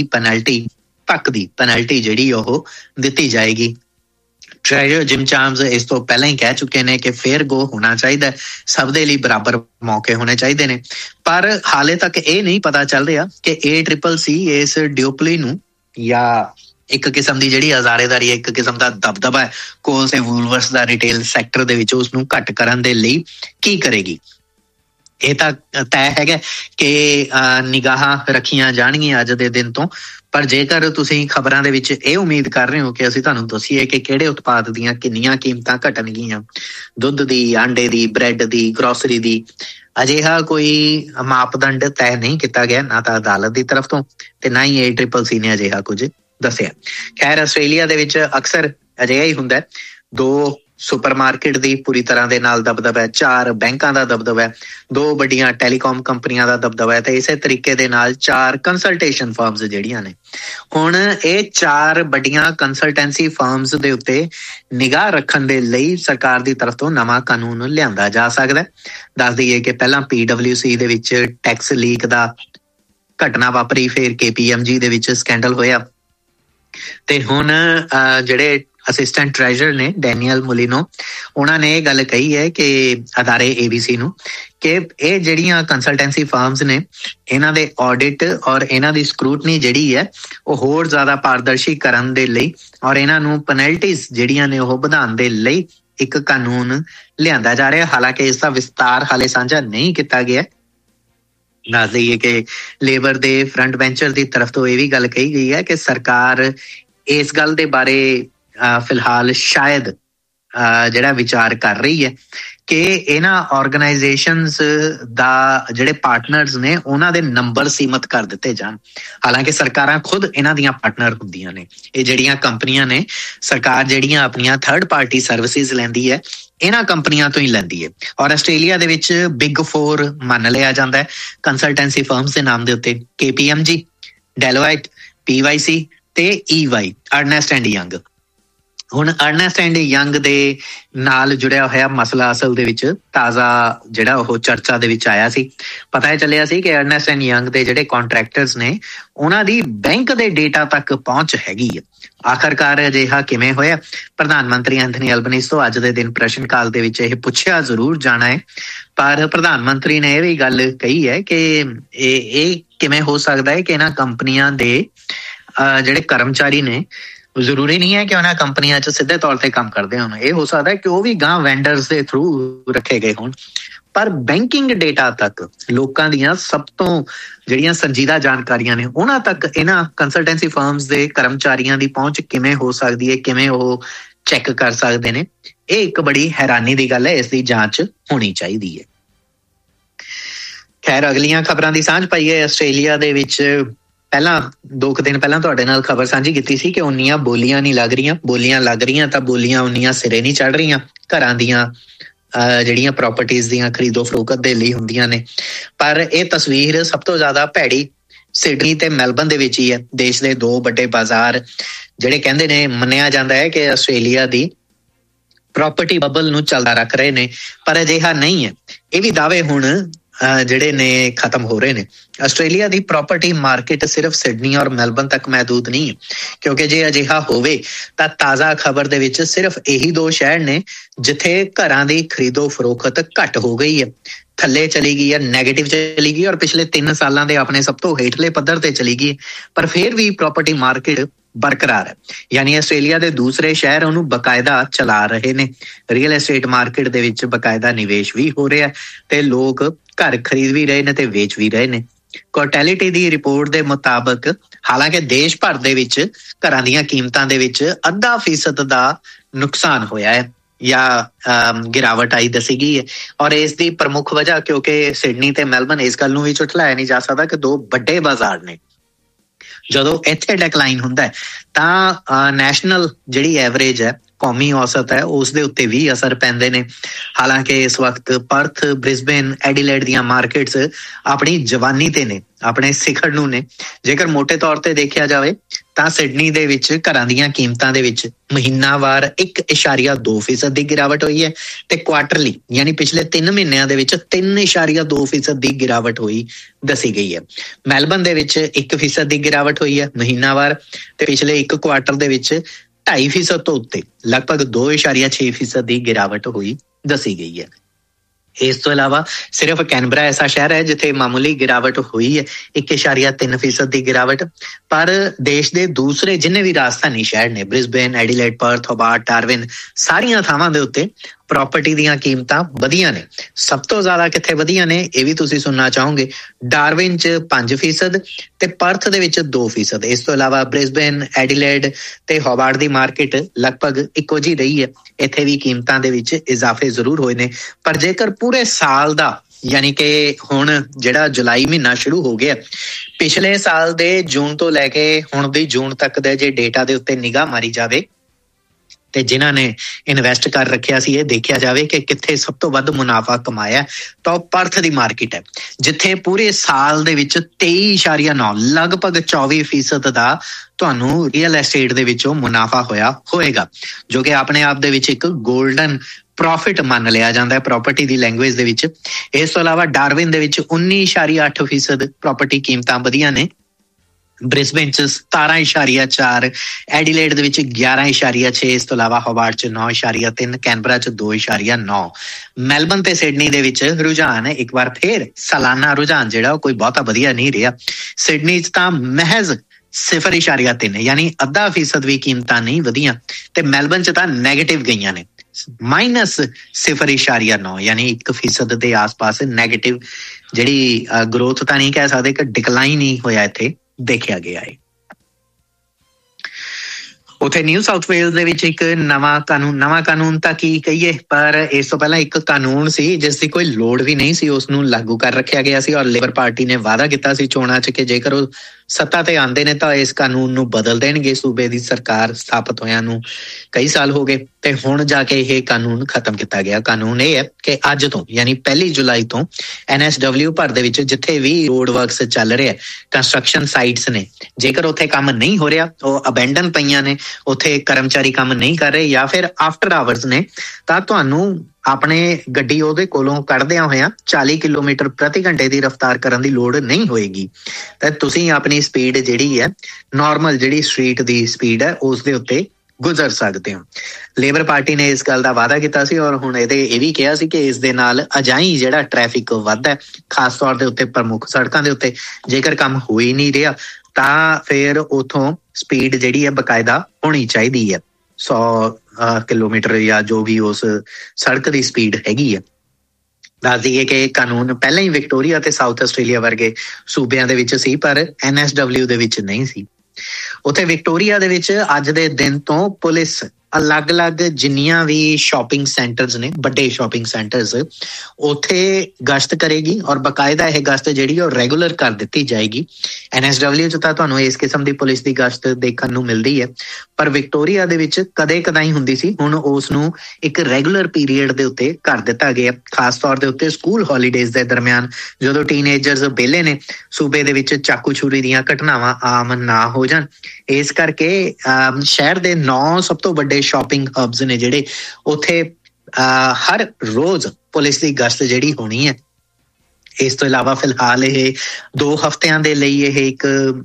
ਪੈਨਲਟੀ ਜਿਹੜੀ ਉਹ ਦਿੱਤੀ ਜਾਏਗੀ। ਟ੍ਰੈਜਰ ਜਿਮ ਚਾਰਮਸ ਇਸ ਤੋਂ ਪਹਿਲਾਂ ਹੀ ਕਹਿ ਚੁੱਕੇ ਨੇ ਕਿ ਫੇਅਰ ਗੋ ਹੋਣਾ ਚਾਹੀਦਾ, ਸਭ ਦੇ ਲਈ ਬਰਾਬਰ ਮੌਕੇ ਹੋਣੇ ਚਾਹੀਦੇ ਨੇ, ਪਰ ਹਾਲੇ ਤੱਕ ਇਹ ਨਹੀਂ ਪਤਾ ਚੱਲ ਰਿਹਾ ਕਿ ACCC ਇਸ ਡਿਓਪਲੀ ਨੂੰ ਜਾਂ ਇੱਕ ਕਿਸਮ ਦੀ ਜਿਹੜੀ ਹਜ਼ਾਰੇਦਾਰੀ, ਇੱਕ ਕਿਸਮ ਦਾ ਦਬਦਬਾ ਹੈ ਕੋਲਸ ਤੇ ਵੂਲਵਰਸ ਦਾ ਰਿਟੇਲ ਸੈਕਟਰ ਦੇ ਵਿੱਚ, ਉਸ ਨੂੰ ਘੱਟ ਕਰਨ ਦੇ ਲਈ ਕੀ ਕਰੇਗੀ। ਇਹ ਤਾਂ ਤੈਅ ਹੈਗਾ ਕਿ ਨਿਗਾਹਾਂ ਰੱਖੀਆਂ ਜਾਣਗੀਆਂ ਅੱਜ ਦੇ ਦਿਨ ਤੋਂ। ਪਰ ਜੇਕਰ ਤੁਸੀਂ ਖਬਰਾਂ ਦੇ ਵਿੱਚ ਇਹ ਉਮੀਦ ਕਰ ਰਹੇ ਹੋ ਕਿ ਅਸੀਂ ਤੁਹਾਨੂੰ ਦੱਸੀਏ ਕਿ ਕਿਹੜੇ ਉਤਪਾਦ ਦੀਆਂ ਕਿੰਨੀਆਂ ਕੀਮਤਾਂ ਘਟਣਗੀਆਂ, ਦੁੱਧ ਦੀ, ਆਂਡੇ ਦੀ, ਬ੍ਰੈਡ ਦੀ, ਗਰੋਸਰੀ ਦੀ, ਅਜਿਹਾ ਕੋਈ ਮਾਪਦੰਡ ਤੈਅ ਨਹੀਂ ਕੀਤਾ ਗਿਆ, ਨਾ ਤਾਂ ਅਦਾਲਤ ਦੀ ਤਰਫ ਤੋਂ ਤੇ ਨਾ ਹੀ ACCC ਨੇ ਅਜਿਹਾ ਕੁਝ ਦੱਸਿਆ। ਖੈਰ, ਆਸਟ੍ਰੇਲੀਆ ਦੇ ਵਿੱਚ ਅਕਸਰ ਅਜਿਹਾ ਹੀ ਹੁੰਦਾ, 2 ਸੁਪਰਮਾਰਕੀਟ ਦੀ ਪੂਰੀ ਤਰ੍ਹਾਂ ਦੇ ਨਾਲ ਦਬਦਬਾ ਹੈ, 4 ਬੈਂਕਾਂ ਦਾ ਦਬਦਬਾ ਹੈ, 2 ਵੱਡੀਆਂ ਟੈਲੀਕਾਮ ਕੰਪਨੀਆਂ ਦਾ ਦਬਦਬਾ ਹੈ ਤੇ ਇਸੇ ਤਰੀਕੇ ਦੇ ਨਾਲ 4 ਕੰਸਲਟੇਸ਼ਨ ਫਰਮਸ ਜਿਹੜੀਆਂ ਨੇ। ਹੁਣ ਇਹ 4 ਵੱਡੀਆਂ ਕੰਸਲਟੈਂਸੀ ਫਰਮਸ ਦੇ ਉੱਤੇ ਨਿਗਾਹ ਰੱਖਣ ਦੇ ਲਈ ਸਰਕਾਰ ਦੀ ਤਰਫ ਤੋਂ ਨਵਾਂ ਕਾਨੂੰਨ ਲਿਆਂਦਾ ਜਾ ਸਕਦਾ। ਦੱਸ ਦਈਏ ਕਿ ਪਹਿਲਾਂ PwC ਦੇ ਵਿੱਚ ਟੈਕਸ ਲੀਕ ਦਾ ਘਟਨਾ ਵਾਪਰੀ, ਫਿਰ KPMG ਦੇ ਵਿੱਚ ਸਕੈਂਡਲ ਹੋਇਆ ਤੇ ਹੁਣ ਜਿਹੜੇ ਅਸਿਸਟੈਂਟ ਟ੍ਰੈਜਰਰ ਨੇ ਡੈਨੀਅਲ ਮੁਲੀਨੋ, ਉਹਨਾਂ ਨੇ ਇਹ ਗੱਲ ਕਹੀ ਹੈ ਕਿ ਅਦਾਰੇ ABC ਨੂੰ ਕਿ ਇਹ ਜਿਹੜੀਆਂ ਕੰਸਲਟੈਂਸੀ ਫਰਮਸ ਨੇ ਇਹਨਾਂ ਦੇ ਆਡਿਟ ਔਰ ਇਹਨਾਂ ਦੀ ਸਕਰੂਟਨੀ ਜਿਹੜੀ ਹੈ ਉਹ ਹੋਰ ਜ਼ਿਆਦਾ ਪਾਰਦਰਸ਼ੀ ਕਰਨ ਦੇ ਲਈ ਔਰ ਇਹਨਾਂ ਨੂੰ ਪੈਨਲਟੀਜ਼ ਜਿਹੜੀਆਂ ਨੇ ਉਹ ਵਧਾਉਣ ਦੇ ਲਈ ਇੱਕ ਕਾਨੂੰਨ ਲਿਆਂਦਾ ਜਾ ਰਿਹਾ। ਹਾਲਾਂਕਿ ਇਸ ਦਾ ਵਿਸਤਾਰ ਹਾਲੇ ਸਾਂਝਾ ਨਹੀਂ ਕੀਤਾ ਗਿਆ। ਦੱਸ ਦਈਏ ਕਿ ਲੇਬਰ ਦੇ ਫਰੰਟ ਬੈਂਚਰ ਦੀ ਤਰਫ ਤੋਂ ਇਹ ਵੀ ਗੱਲ ਕਹੀ ਗਈ ਹੈ ਕਿ ਸਰਕਾਰ ਇਸ ਗੱਲ ਦੇ ਬਾਰੇ ਫਿਲਹਾਲ ਸ਼ਾਇਦ ਜਿਹੜਾ ਵਿਚਾਰ ਕਰ ਰਹੀ ਹੈ ਕਿ ਇਹਨਾਂ ਆਰਗੇਨਾਈਜੇਸ਼ਨਸ ਦਾ ਜਿਹੜੇ ਪਾਰਟਨਰਸ ਨੇ ਉਹਨਾਂ ਦੇ ਨੰਬਰ ਸੀਮਤ ਕਰ ਦਿੱਤੇ ਜਾਣ। ਹਾਲਾਂਕਿ ਸਰਕਾਰਾਂ ਖੁਦ ਇਹਨਾਂ ਦੀਆਂ ਪਾਰਟਨਰ ਹੁੰਦੀਆਂ ਨੇ। ਇਹ ਜਿਹੜੀਆਂ ਕੰਪਨੀਆਂ ਨੇ, ਸਰਕਾਰ ਜਿਹੜੀਆਂ ਆਪਣੀਆਂ ਥਰਡ ਪਾਰਟੀ ਸਰਵਿਸਿਜ਼ ਲੈਂਦੀ ਹੈ ਇਹਨਾਂ ਕੰਪਨੀਆਂ ਤੋਂ ਹੀ ਲੈਂਦੀ ਹੈ। ਔਰ ਆਸਟ੍ਰੇਲੀਆ ਦੇ ਵਿੱਚ ਬਿਗ 4 ਮੰਨ ਲਿਆ ਜਾਂਦਾ ਹੈ ਕੰਸਲਟੈਂਸੀ ਫਰਮਸ ਦੇ ਨਾਮ ਦੇ ਉੱਤੇ KPMG, ਡੈਲੋਇਟ, PYC ਤੇ EY, ਅਰਨੈਸਟ ਐਂਡ ਯੰਗ। ਹੁਣ ਅਰਨੈਸਟ ਐਂਡ ਯੰਗ ਦੇ ਨਾਲ ਜੁੜਿਆ ਹੋਇਆ ਮਸਲਾ ਅਸਲ ਦੇ ਵਿੱਚ ਤਾਜ਼ਾ ਜਿਹੜਾ ਉਹ ਚਰਚਾ ਦੇ ਵਿੱਚ ਆਇਆ ਸੀ। ਪਤਾ ਚੱਲਿਆ ਸੀ ਕਿ ਅਰਨੈਸਟ ਐਂਡ ਯੰਗ ਦੇ ਜਿਹੜੇ ਕੰਟਰੈਕਟਰਸ ਨੇ ਉਹਨਾਂ ਦੀ ਬੈਂਕ ਦੇ ਡੇਟਾ ਤੱਕ ਪਹੁੰਚ ਹੈਗੀ ਹੈ। ਆਖਰਕਾਰ ਅਜਿਹਾ ਕਿਵੇਂ ਹੋਇਆ? ਪ੍ਰਧਾਨ ਮੰਤਰੀ ਐਂਥਨੀ ਐਲਬਨੀਜ਼ ਤੋਂ ਅੱਜ ਦੇ ਦਿਨ ਪ੍ਰਸ਼ਨ ਕਾਲ ਦੇ ਵਿੱਚ ਇਹ ਪੁੱਛਿਆ ਜ਼ਰੂਰ ਜਾਣਾ ਹੈ, ਪਰ ਪ੍ਰਧਾਨ ਮੰਤਰੀ ਨੇ ਇਹ ਵੀ ਗੱਲ ਕਹੀ ਹੈ ਕਿ ਇਹ ਕਿਵੇਂ ਹੋ ਸਕਦਾ ਹੈ ਕਿ ਇਹਨਾਂ ਕੰਪਨੀਆਂ ਦੇ ਜਿਹੜੇ ਕਰਮਚਾਰੀ ਨੇ ਜ਼ਰੂਰੀ ਨਹੀਂ ਹੈ ਕਿ ਉਹਨਾਂ ਕੰਪਨੀਆਂ 'ਚ ਸਿੱਧੇ ਤੌਰ ਤੇ ਕੰਮ ਕਰਦੇ ਹੋਣ। ਇਹ ਹੋ ਸਕਦਾ ਹੈ ਕਿ ਉਹ ਵੀ ਗਾਂ ਵੈਂਡਰਸ ਦੇ ਥਰੂ ਰੱਖੇ ਗਏ ਹੋਣ। ਪਰ ਬੈਂਕਿੰਗ ਡੇਟਾ ਤੱਕ, ਲੋਕਾਂ ਦੀਆਂ ਸਭ ਤੋਂ ਜਿਹੜੀਆਂ ਸੰਜੀਦਾ ਜਾਣਕਾਰੀਆਂ ਨੇ ਉਹਨਾਂ ਤੱਕ ਇਹਨਾਂ ਕੰਸਲਟੈਂਸੀ ਫਰਮਸ ਦੇ ਕਰਮਚਾਰੀਆਂ ਦੀ ਪਹੁੰਚ ਕਿਵੇਂ ਹੋ ਸਕਦੀ ਹੈ, ਕਿਵੇਂ ਉਹ ਚੈੱਕ ਕਰ ਸਕਦੇ ਨੇ? ਇਹ ਇੱਕ ਬੜੀ ਹੈਰਾਨੀ ਦੀ ਗੱਲ ਹੈ। ਇਸ ਦੀ ਜਾਂਚ ਹੋਣੀ ਚਾਹੀਦੀ ਹੈ। ਖੈਰ, ਅਗਲੀਆਂ ਖਬਰਾਂ ਦੀ ਸਾਂਝ ਪਾਈਏ। ਆਸਟ੍ਰੇਲੀਆ ਦੇ ਵਿੱਚ ਪਹਿਲਾਂ 2 ਦਿਨ ਪਹਿਲਾਂ ਤੁਹਾਡੇ ਨਾਲ ਖਬਰ ਸਾਂਝੀ ਕੀਤੀ ਸੀ ਕਿ ਉਨੀਆਂ ਬੋਲੀਆਂ ਨਹੀਂ ਲੱਗ ਰਹੀਆਂ, ਬੋਲੀਆਂ ਲੱਗ ਰਹੀਆਂ ਤਾਂ ਬੋਲੀਆਂ ਉਨੀਆਂ ਸਿਰੇ ਨਹੀਂ ਚੜ ਰਹੀਆਂ। ਘਰਾਂ ਦੀਆਂ ਜਿਹੜੀਆਂ ਪ੍ਰਾਪਰਟੀਜ਼ ਦੀਆਂ ਖਰੀਦੋ ਫਰੋਖਤ ਦੇ ਲਈ ਹੁੰਦੀਆਂ ਨੇ। ਪਰ ਇਹ ਤਸਵੀਰ ਸਭ ਤੋਂ ਜ਼ਿਆਦਾ ਭੈੜੀ ਸਿਡਨੀ ਤੇ ਮੈਲਬਨ ਦੇ ਵਿੱਚ ਹੀ ਹੈ। ਦੇਸ਼ ਦੇ 2 ਵੱਡੇ ਬਾਜ਼ਾਰ ਜਿਹੜੇ ਕਹਿੰਦੇ ਨੇ, ਮੰਨਿਆ ਜਾਂਦਾ ਹੈ ਕਿ ਆਸਟ੍ਰੇਲੀਆ ਦੀ ਪ੍ਰਾਪਰਟੀ ਬਬਲ ਨੂੰ ਚੱਲਦਾ ਰੱਖ ਰਹੇ ਨੇ, ਪਰ ਅਜਿਹਾ ਨਹੀਂ ਹੈ। ਇਹ ਵੀ ਦਾਅਵੇ ਹੁਣ ਜਿਹੜੇ ਨੇ ਖਤਮ ਹੋ ਰਹੇ ਨੇ। ਆਸਟ੍ਰੇਲੀਆ ਦੀ ਪ੍ਰਾਪਰਟੀ ਮਾਰਕੀਟ ਸਿਰਫ ਸਿਡਨੀ ਔਰ ਮੈਲਬਨ ਤੱਕ ਮਹਿਦੂਦ ਨਹੀਂ ਹੈ, ਕਿਉਂਕਿ ਜੇ ਅਜਿਹਾ ਹੋਵੇ ਤਾਂ ਤਾਜ਼ਾ ਖਬਰ ਦੇ ਵਿੱਚ ਸਿਰਫ ਇਹੀ 2 ਸ਼ਹਿਰ ਨੇ ਜਿੱਥੇ ਘਰਾਂ ਦੀ ਖਰੀਦੋ ਫਰੋਖਤ ਘੱਟ ਹੋ ਗਈ ਹੈ, ਥੱਲੇ ਚਲੀ ਗਈ ਹੈ, ਨੈਗੇਟਿਵ ਚਲੀ ਗਈ ਔਰ ਪਿਛਲੇ 3 ਸਾਲਾਂ ਦੇ ਆਪਣੇ ਸਭ ਤੋਂ ਹੇਠਲੇ ਪੱਧਰ ਤੇ ਚਲੀ ਗਈ। ਪਰ ਫਿਰ ਵੀ ਪ੍ਰਾਪਰਟੀ ਮਾਰਕੀਟ ਬਰਕਰਾਰ ਹੈ। ਯਾਨੀ ਆਸਟ੍ਰੇਲੀਆ ਦੇ ਦੂਸਰੇ ਸ਼ਹਿਰ ਉਹਨੂੰ ਬਕਾਇਦਾ ਚਲਾ ਰਹੇ ਨੇ। ਰੀਅਲ ਐਸਟੇਟ ਮਾਰਕੀਟ ਦੇ ਵਿੱਚ ਬਕਾਇਦਾ ਨਿਵੇਸ਼ ਵੀ ਹੋ ਰਿਹਾ ਤੇ ਲੋਕ ਘਰ ਖਰੀਦ ਵੀ ਰਹੇ ਨੇ ਤੇ ਵੇਚ ਵੀ ਰਹੇ ਨੇ। ਕੋਟੈਲਿਟੀ ਦੀ ਰਿਪੋਰਟ ਦੇ ਮੁਤਾਬਕ ਹਾਲਾਂਕਿ ਦੇਸ਼ ਭਰ ਦੇ ਵਿੱਚ ਘਰਾਂ ਦੀਆਂ ਕੀਮਤਾਂ ਦੇ ਵਿੱਚ 0.5% ਦਾ ਨੁਕਸਾਨ ਹੋਇਆ ਹੈ ਜਾਂ ਗਿਰਾਵਟ ਆਈ ਦੱਸੀ ਗਈ ਹੈ। ਔਰ ਇਸ ਦੀ ਪ੍ਰਮੁੱਖ ਵਜ੍ਹਾ, ਕਿਉਂਕਿ ਸਿਡਨੀ ਤੇ ਮੈਲਬਨ, ਇਸ ਗੱਲ ਨੂੰ ਵੀ ਝੁਠਲਾਇਆ ਨਹੀਂ ਜਾ ਸਕਦਾ ਕਿ 2 ਵੱਡੇ ਬਾਜ਼ਾਰ ਨੇ। ਜਦੋਂ ਇੱਥੇ ਡਿਕਲਾਈਨ ਹੁੰਦਾ ਹੈ ਤਾਂ ਨੈਸ਼ਨਲ ਜਿਹੜੀ ਐਵਰੇਜ ਹੈ, ਕੌਮੀ ਔਸਤ ਹੈ, ਉਸ ਦੇ ਉੱਤੇ ਵੀ ਅਸਰ ਪੈਂਦੇ ਨੇ। ਹਾਲਾਂਕਿ ਇਸ ਵਕਤ ਪਰਥ, ਬ੍ਰਿਸਬੇਨ, ਐਡੀਲੇਡ ਦੀਆਂ ਮਾਰਕੀਟਸ ਆਪਣੀ ਜਵਾਨੀ ਤੇ ਨੇ, ਆਪਣੇ ਸਿਖਰ ਨੂੰ ਨੇ। ਜੇਕਰ ਮੋਟੇ ਤੌਰ ਤੇ ਦੇਖਿਆ ਜਾਵੇ ਤਾਂ ਸਿਡਨੀ ਦੇ ਵਿੱਚ ਘਰਾਂ ਦੀਆਂ ਕੀਮਤਾਂ ਦੇ ਵਿੱਚ ਮਹੀਨਾਵਾਰ 1.2% ਦੀ ਗਿਰਾਵਟ ਹੋਈ ਹੈ ਤੇ ਕੁਆਟਰਲੀ ਯਾਨੀ ਪਿਛਲੇ 3 ਮਹੀਨਿਆਂ ਦੇ ਵਿੱਚ 3.2% ਦੀ ਗਿਰਾਵਟ ਹੋਈ ਦੱਸੀ ਗਈ ਹੈ। ਮੈਲਬਨ ਦੇ ਵਿੱਚ 1% ਦੀ ਗਿਰਾਵਟ ਹੋਈ ਹੈ ਮਹੀਨਾਵਾਰ ਤੇ ਪਿਛਲੇ 1 ਕੁਆਟਰ ਦੇ ਵਿੱਚ 2.5% ਤੋਂ ਉੱਤੇ ਲਗਭਗ 2.6% ਦੀ ਗਿਰਾਵਟ ਹੋਈ ਦੱਸੀ ਗਈ ਹੈ। ਇਸ ਤੋਂ ਇਲਾਵਾ ਸਿਰਫ ਕੈਨਬਰਾ ਐਸਾ ਸ਼ਹਿਰ ਹੈ ਜਿੱਥੇ ਮਾਮੂਲੀ ਗਿਰਾਵਟ ਹੋਈ ਹੈ, 1.3% ਦੀ ਗਿਰਾਵਟ। ਪਰ ਦੇਸ਼ ਦੇ ਦੂਸਰੇ ਜਿੰਨੇ ਵੀ ਰਾਜਧਾਨੀ ਸ਼ਹਿਰ ਨੇ, Brisbane, Adelaide, Perth, Hobart, Darwin, ਸਾਰੀਆਂ ਥਾਵਾਂ ਦੇ ਉੱਤੇ ਪ੍ਰਾਪਰਟੀ ਦੀਆਂ ਕੀਮਤਾਂ ਵਧੀਆਂ ਨੇ। ਸਭ ਤੋਂ ਜ਼ਿਆਦਾ ਕਿੱਥੇ ਵਧੀਆਂ ਨੇ ਇਹ ਵੀ ਤੁਸੀਂ ਸੁਣਨਾ ਚਾਹੋਗੇ। ਡਾਰਵਿਨ 'ਚ 5% ਤੇ ਪਰਥ ਦੇ ਵਿੱਚ 2%। ਇਸ ਤੋਂ ਇਲਾਵਾ ਬ੍ਰਿਸਬੇਨ, ਐਡੀਲੇਡ ਤੇ ਹੋਬਾਰਟ ਦੀ ਮਾਰਕੀਟ ਲਗਭਗ ਇੱਕੋ ਜਿਹੀ ਰਹੀ ਹੈ। ਇੱਥੇ ਵੀ ਕੀਮਤਾਂ ਦੇ ਵਿੱਚ ਇਜ਼ਾਫੇ ਜ਼ਰੂਰ ਹੋਏ ਨੇ। ਪਰ ਜੇਕਰ ਪੂਰੇ ਸਾਲ ਦਾ, ਯਾਨੀ ਕਿ ਹੁਣ ਜਿਹੜਾ ਜੁਲਾਈ ਮਹੀਨਾ ਸ਼ੁਰੂ ਹੋ ਗਿਆ, ਪਿਛਲੇ ਸਾਲ ਦੇ ਜੂਨ ਤੋਂ ਲੈ ਕੇ ਹੁਣ ਦੀ ਜੂਨ ਤੱਕ ਦੇ ਜੇ ਡੇਟਾ ਦੇ ਉੱਤੇ ਨਿਗਾਹ ਮਾਰੀ ਜਾਵੇ ਤੇ ਜਿਨ੍ਹਾਂ ਨੇ ਇਨਵੈਸਟ ਕਰ ਰੱਖਿਆ ਸੀ ਇਹ ਦੇਖਿਆ ਜਾਵੇ ਕਿ ਕਿੱਥੇ ਸਭ ਤੋਂ ਵੱਧ ਮੁਨਾਫਾ ਕਮਾਇਆ ਤਾਂ ਉਹ ਪਰਥ ਦੀ ਮਾਰਕੀਟ ਹੈ, ਜਿੱਥੇ ਪੂਰੇ ਸਾਲ ਦੇ ਵਿੱਚ 23.9 ਲਗਭਗ 24% ਦਾ ਤੁਹਾਨੂੰ ਰੀਅਲ ਐਸਟੇਟ ਦੇ ਵਿੱਚੋਂ ਮੁਨਾਫਾ ਹੋਇਆ ਹੋਏਗਾ, ਜੋ ਕਿ ਆਪਣੇ ਆਪ ਦੇ ਵਿੱਚ ਇੱਕ ਗੋਲਡਨ ਪ੍ਰੋਫਿਟ ਮੰਨ ਲਿਆ ਜਾਂਦਾ ਹੈ ਪ੍ਰੋਪਰਟੀ ਦੀ ਲੈਂਗੁਏਜ ਦੇ ਵਿੱਚ। ਇਸ ਤੋਂ ਇਲਾਵਾ ਡਾਰਵਿਨ ਦੇ ਵਿੱਚ 19.8% ਪ੍ਰੋਪਰਟੀ ਕੀਮਤਾਂ ਵਧੀਆਂ ਨੇ, ਬ੍ਰਿਸਬੇਨ 'ਚ 17.4, ਐਡੀਲੇਡ ਦੇ ਵਿੱਚ 11.6, ਇਸ ਤੋਂ ਇਲਾਵਾ ਹੋਬਾਰਟ 'ਚ 9.3, ਕੈਨਬਰਾ 'ਚ 2.9, ਮੈਲਬਨ ਤੇ ਸਿਡਨੀ ਦੇ ਵਿੱਚ ਰੁਝਾਨ ਇੱਕ ਵਾਰ ਫੇਰ ਸਾਲਾਨਾ ਰੁਝਾਨ ਜਿਹੜਾ ਉਹ ਕੋਈ ਬਹੁਤਾ ਵਧੀਆ ਨਹੀਂ ਰਿਹਾ। ਸਿਡਨੀ 'ਚ ਤਾਂ ਮਹਿਜ਼ 0.3 ਯਾਨੀ 0.5% ਵੀ ਕੀਮਤਾਂ ਨਹੀਂ ਵਧੀਆਂ, ਤੇ ਮੈਲਬਨ 'ਚ ਤਾਂ ਨੈਗੇਟਿਵ ਗਈਆਂ ਨੇ -0.9 ਯਾਨੀ 1% ਦੇ ਆਸ-ਪਾਸ ਨੈਗੇਟਿਵ ਜਿਹੜੀ ਗਰੋਥ ਤਾਂ ਨਹੀਂ ਕਹਿ ਸਕਦੇ ਕਿ ਡਿਕਲਾਈਨ ਹੀ ਹੋਇਆ ਇੱਥੇ ਦੇਖਿਆ ਗਿਆ ਹੈ। ਉੱਥੇ ਨਿਊ ਸਾਊਥ ਵੇਲਜ਼ ਦੇ ਵਿੱਚ ਇੱਕ ਨਵਾਂ ਕਾਨੂੰਨ ਤਾਂ ਕੀ ਕਹੀਏ, ਪਰ ਇਸ ਤੋਂ ਪਹਿਲਾਂ ਇੱਕ ਕਾਨੂੰਨ ਸੀ ਜਿਸ ਦੀ ਕੋਈ ਲੋੜ ਵੀ ਨਹੀਂ ਸੀ, ਉਸ ਨੂੰ ਲਾਗੂ ਕਰ ਰੱਖਿਆ ਗਿਆ ਸੀ। ਔਰ ਲੇਬਰ ਪਾਰਟੀ ਨੇ ਵਾਅਦਾ ਕੀਤਾ ਸੀ ਚੋਣਾਂ 'ਚ ਕਿ ਜੇਕਰ ਉਹ ਸੱਤਾ ਤੇ ਆਉਂਦੇ ਨੇ ਤਾਂ ਇਸ ਕਾਨੂੰਨ ਨੂੰ ਬਦਲ ਦੇਣਗੇ। ਸੂਬੇ ਦੀ ਸਰਕਾਰ ਸਥਾਪਿਤ ਹੋਇਆਂ ਨੂੰ ਕਈ ਸਾਲ ਹੋ ਗਏ ਤੇ ਹੁਣ ਜਾ ਕੇ ਇਹ ਕਾਨੂੰਨ ਖਤਮ ਕੀਤਾ ਗਿਆ। ਕਾਨੂੰਨ ਇਹ ਹੈ ਕਿ ਅੱਜ ਤੋਂ ਯਾਨੀ 1 ਜੁਲਾਈ ਤੋਂ NSW ਭਰ ਦੇ ਵਿੱਚ ਜਿੱਥੇ ਵੀ ਰੋਡ ਵਰਕਸ ਚੱਲ ਰਿਹਾ, ਕੰਸਟਰਕਸ਼ਨ ਸਾਈਟਸ ਨੇ, ਜੇਕਰ ਉੱਥੇ ਕੰਮ ਨਹੀਂ ਹੋ ਰਿਹਾ, ਉਹ ਅਬੈਂਡਨ ਪਈਆਂ ਨੇ, ਉੱਥੇ ਕਰਮਚਾਰੀ ਕੰਮ ਨਹੀਂ ਕਰ ਰਹੇ ਜਾਂ ਫਿਰ ਆਫਟਰ ਆਵਰਸ ਨੇ, ਤਾਂ ਤੁਹਾਨੂੰ ਆਪਣੇ ਗੱਡੀ ਉਹਦੇ ਕੋਲੋਂ ਕੱਢਦਿਆਂ ਹੋਇਆਂ 40 ਕਿਲੋਮੀਟਰ ਪ੍ਰਤੀ ਘੰਟੇ ਦੀ ਰਫ਼ਤਾਰ ਕਰਨ ਦੀ ਲੋੜ ਨਹੀਂ ਹੋਏਗੀ। ਤਾਂ ਤੁਸੀਂ ਆਪਣੀ ਸਪੀਡ ਜਿਹੜੀ ਹੈ ਨਾਰਮਲ ਜਿਹੜੀ ਸਟਰੀਟ ਦੀ ਸਪੀਡ ਹੈ ਉਸ ਦੇ ਉੱਤੇ ਗੁਜ਼ਰ ਸਕਦੇ ਹੋ। ਲੇਬਰ ਪਾਰਟੀ ਨੇ ਇਸ ਗੱਲ ਦਾ ਵਾਅਦਾ ਕੀਤਾ ਸੀ ਔਰ ਹੁਣ ਇਹ ਵੀ ਕਿਹਾ ਸੀ ਕਿ ਇਸ ਦੇ ਨਾਲ ਅਜਾਈਂ ਜਿਹੜਾ ਟ੍ਰੈਫਿਕ ਵੱਧਦਾ ਹੈ, ਖਾਸ ਤੌਰ ਦੇ ਉੱਤੇ ਪ੍ਰਮੁੱਖ ਸੜਕਾਂ ਦੇ ਉੱਤੇ ਜੇਕਰ ਕੰਮ ਹੋ ਹੀ ਨਹੀਂ ਰਿਹਾ ਤਾਂ ਫਿਰ ਉੱਥੋਂ ਸਪੀਡ ਜਿਹੜੀ ਹੈ ਬਕਾਇਦਾ ਹੋਣੀ ਚਾਹੀਦੀ ਹੈ, 100 ਕਿਲੋਮੀਟਰ ਜਾਂ ਜੋ ਵੀ ਉਸ ਸੜਕ ਦੀ ਸਪੀਡ ਹੈਗੀ ਹੈ। ਦੱਸ ਦਈਏ ਕਿ ਇਹ ਕਾਨੂੰਨ ਪਹਿਲਾਂ ਹੀ ਵਿਕਟੋਰੀਆ ਤੇ ਸਾਊਥ ਆਸਟ੍ਰੇਲੀਆ ਵਰਗੇ ਸੂਬਿਆਂ ਦੇ ਵਿੱਚ ਸੀ, ਪਰ NSW ਦੇ ਵਿੱਚ ਨਹੀਂ ਸੀ। ਉੱਥੇ ਵਿਕਟੋਰੀਆ ਦੇ ਵਿੱਚ ਅੱਜ ਦੇ ਦਿਨ ਤੋਂ ਪੁਲਿਸ ਅਲੱਗ-ਅਲੱਗ ਜਿੰਨੀਆਂ ਵੀ ਸ਼ਾਪਿੰਗ ਸੈਂਟਰਸ ਨੇ, ਵੱਡੇ ਸ਼ਾਪਿੰਗ ਸੈਂਟਰਸ, ਉੱਥੇ ਗਸ਼ਤ ਕਰੇਗੀ ਔਰ ਬਕਾਇਦਾ ਇਹ ਗਸ਼ਤ ਜਿਹੜੀ ਉਹ ਰੈਗੂਲਰ ਕਰ ਦਿੱਤੀ ਜਾਏਗੀ। NSW 'ਚ ਤਾਂ ਤੁਹਾਨੂੰ ਇਸ ਕਿਸਮ ਦੀ ਪੁਲਿਸ ਦੀ ਗਸ਼ਤ ਦੇਖਣ ਨੂੰ ਮਿਲਦੀ ਹੈ, ਪਰ ਵਿਕਟੋਰੀਆ ਦੇ ਵਿੱਚ ਕਦੇ-ਕਦਾਈ ਹੁੰਦੀ ਸੀ, ਹੁਣ ਉਸ ਨੂੰ ਇੱਕ ਰੈਗੂਲਰ ਪੀਰੀਅਡ ਦੇ ਉੱਤੇ ਕਰ ਦਿੱਤਾ ਗਿਆ। ਖਾਸ ਤੌਰ ਦੇ ਉੱਤੇ ਸਕੂਲ ਹੌਲੀਡੇਜ਼ ਦੇ ਦਰਮਿਆਨ ਜਦੋਂ ਟੀਨਏਜਰਸ ਵਿਹਲੇ ਨੇ, ਸੂਬੇ ਦੇ ਵਿੱਚ ਚਾਕੂ ਛੁਰੀ ਦੀਆਂ ਘਟਨਾਵਾਂ ਆਮ ਨਾ ਹੋ ਜਾਣ, ਇਸ ਕਰਕੇ ਸ਼ਹਿਰ ਦੇ 9 ਸਭ ਤੋਂ ਵੱਡੇ ਸ਼ਾਪਿੰਗ ਹਬਸ ਨੇ ਜਿਹੜੇ, ਉੱਥੇ ਹਰ ਰੋਜ਼ ਪੁਲਿਸ ਦੀ ਗਸ਼ਤ ਜਿਹੜੀ ਹੋਣੀ ਹੈ। ਇਸ ਤੋਂ ਇਲਾਵਾ ਫਿਲਹਾਲ ਇਹ 2 ਹਫ਼ਤਿਆਂ ਦੇ ਲਈ ਇਹ ਇੱਕ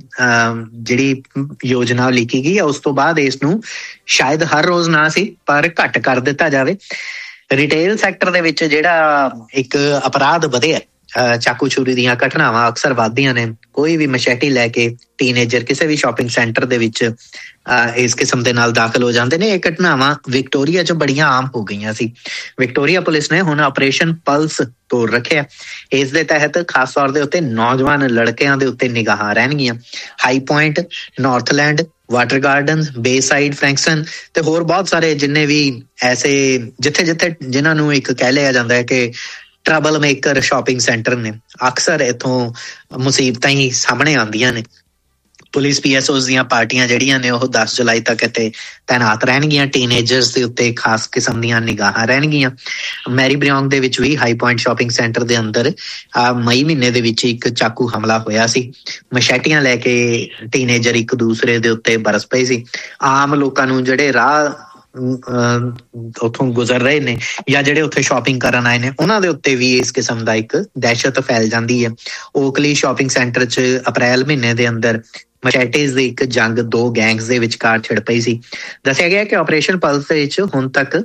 ਜਿਹੜੀ ਯੋਜਨਾ ਲਿਖੀ ਗਈ ਹੈ, ਉਸ ਤੋਂ ਬਾਅਦ ਇਸ ਨੂੰ ਸ਼ਾਇਦ ਹਰ ਰੋਜ਼ ਨਾ ਸੀ ਪਰ ਘੱਟ ਕਰ ਦਿੱਤਾ ਜਾਵੇ। ਰਿਟੇਲ ਸੈਕਟਰ ਦੇ ਵਿੱਚ ਜਿਹੜਾ ਇੱਕ ਅਪਰਾਧ ਵਧਿਆ, ਚਾਕੂ ਛੁਰੀ ਦੀਆਂ ਘਟਨਾਵਾਂ ਅਕਸਰ ਵੱਧਦੀਆਂ ਨੇ। ਕੋਈ ਵੀ ਮਸ਼ੈਟੀ ਲੈ ਕੇ ਟੀਨੇਜਰ ਕਿਸੇ ਵੀ ਸ਼ਾਪਿੰਗ ਸੈਂਟਰ ਦੇ ਵਿੱਚ ਇਸ ਕਿਸਮ ਦੇ ਨਾਲ ਦਾਖਲ ਹੋ ਜਾਂਦੇ ਨੇ। ਇਹ ਘਟਨਾਵਾਂ ਵਿਕਟੋਰੀਆ 'ਚ ਬੜੀਆਂ ਆਮ ਹੋ ਗਈਆਂ ਸੀ। ਵਿਕਟੋਰੀਆ ਪੁਲਿਸ ਨੇ ਹੁਣ ਆਪਰੇਸ਼ਨ ਪਲਸ ਤੋੜ ਰੱਖਿਆ। ਇਸ ਦੇ ਤਹਿਤ ਖਾਸ ਤੌਰ ਦੇ ਉੱਤੇ ਨੌਜਵਾਨ ਲੜਕਿਆਂ ਦੇ ਉੱਤੇ ਨਿਗਾਹਾਂ ਰਹਿਣਗੀਆਂ। ਹਾਈ ਪੁਆਇੰਟ, ਨਾਰਥਲੈਂਡ, ਵਾਟਰ ਗਾਰਡਨ, ਬੇਸਾਈਡ, ਫਰੈਂਕਸਨ ਤੇ ਹੋਰ ਬਹੁਤ ਸਾਰੇ ਜਿੰਨੇ ਵੀ ਐਸੇ ਜਿੱਥੇ ਜਿਨ੍ਹਾਂ ਨੂੰ ਇੱਕ ਕਹਿ ਲਿਆ ਜਾਂਦਾ ਹੈ ਕਿ ਟਰਬਲ ਮੇਕਰ ਸ਼ਾਪਿੰਗ ਸੈਂਟਰ ਨੇ, ਅਕਸਰ ਇੱਥੋਂ ਮੁਸੀਬਤਾਂ ਹੀ ਸਾਹਮਣੇ ਆਉਂਦੀਆਂ ਨੇ। ਪੁਲਿਸ PSOs ਦੀਆਂ ਪਾਰਟੀਆਂ ਜਿਹੜੀਆਂ ਨੇ ਉਹ 10 ਜੁਲਾਈ ਤੱਕ ਇੱਥੇ ਤੈਨਾਤ ਰਹਿਣਗੀਆਂ। ਟੀਨੇਜਰਸ ਦੇ ਉੱਤੇ ਖਾਸ ਕਿਸਮ ਦੀਆਂ ਨਿਗਾਹਾਂ ਰਹਿਣਗੀਆਂ। ਮੈਰੀ ਬ੍ਰਿਓਂਗ ਦੇ ਵਿੱਚ ਵੀ ਹਾਈ ਪੁਆਇੰਟ ਸ਼ਾਪਿੰਗ ਸੈਂਟਰ ਦੇ ਅੰਦਰ ਮਈ ਮਹੀਨੇ ਦੇ ਵਿੱਚ ਇੱਕ ਚਾਕੂ ਹਮਲਾ ਹੋਇਆ ਸੀ। ਮਸ਼ੈਟੀਆਂ ਲੈ ਕੇ ਟੀਨੇਜਰ ਇੱਕ ਦੂਸਰੇ ਦੇ ਉੱਤੇ ਬਰਸ ਪਏ ਸੀ। ਆਮ ਲੋਕਾਂ ਨੂੰ ਜਿਹੜੇ ਰਾਹ ਉੱਥੋਂ ਗੁਜ਼ਰ ਰਹੇ ਨੇ ਜਾਂ ਜਿਹੜੇ ਉੱਥੇ ਸ਼ਾਪਿੰਗ ਕਰਨ ਆਏ ਨੇ, ਉਹਨਾਂ ਦੇ ਉੱਤੇ ਵੀ ਇਸ ਕਿਸਮ ਦਾ ਇੱਕ ਦਹਿਸ਼ਤ ਫੈਲ ਜਾਂਦੀ ਹੈ। ਓਕਲੀ ਸ਼ਾਪਿੰਗ ਸੈਂਟਰ 'ਚ ਅਪ੍ਰੈਲ ਮਹੀਨੇ ਦੇ ਅੰਦਰ ਮਸ਼ੈਟੀਜ਼ ਦੀ ਇੱਕ ਜੰਗ 2 ਗੈਂਗਸ ਦੇ ਵਿਚਕਾਰ ਛਿੜ ਪਈ ਸੀ। ਦੱਸਿਆ ਗਿਆ ਕਿ ਆਪਰੇਸ਼ਨ ਪਲਸ ਦੇ ਵਿੱਚ ਹੁਣ ਤੱਕ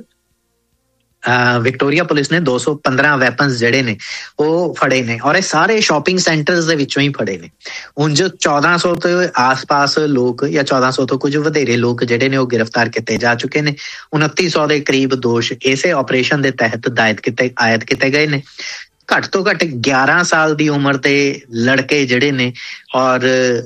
ਵਿਕਟੋਰੀਆ ਪੁਲਿਸ ਨੇ 215 ਵੈਪਨਸ ਜਿਹੜੇ ਨੇ ਉਹ ਫੜੇ ਨੇ ਔਰ ਇਹ ਸਾਰੇ ਸ਼ਾਪਿੰਗ ਸੈਂਟਰਸ ਦੇ ਵਿੱਚੋਂ ਹੀ ਫੜੇ ਨੇ। ਉਂਝ 1400 ਤੋਂ ਆਸ-ਪਾਸ ਲੋਕ ਜਾਂ 1400 ਤੋਂ ਕੁਝ ਵਧੇਰੇ ਲੋਕ ਜਿਹੜੇ ਨੇ ਉਹ ਗ੍ਰਿਫਤਾਰ ਕੀਤੇ ਜਾ ਚੁੱਕੇ ਨੇ। 2900 ਦੇ ਕਰੀਬ ਦੋਸ਼ ਇਸੇ ਆਪਰੇਸ਼ਨ ਦੇ ਤਹਿਤ ਆਇਦ ਕੀਤੇ ਗਏ ਨੇ। ਘੱਟ ਤੋਂ ਘੱਟ 11 ਸਾਲ ਦੀ ਉਮਰ ਦੇ ਲੜਕੇ ਜਿਹੜੇ ਨੇ ਔਰ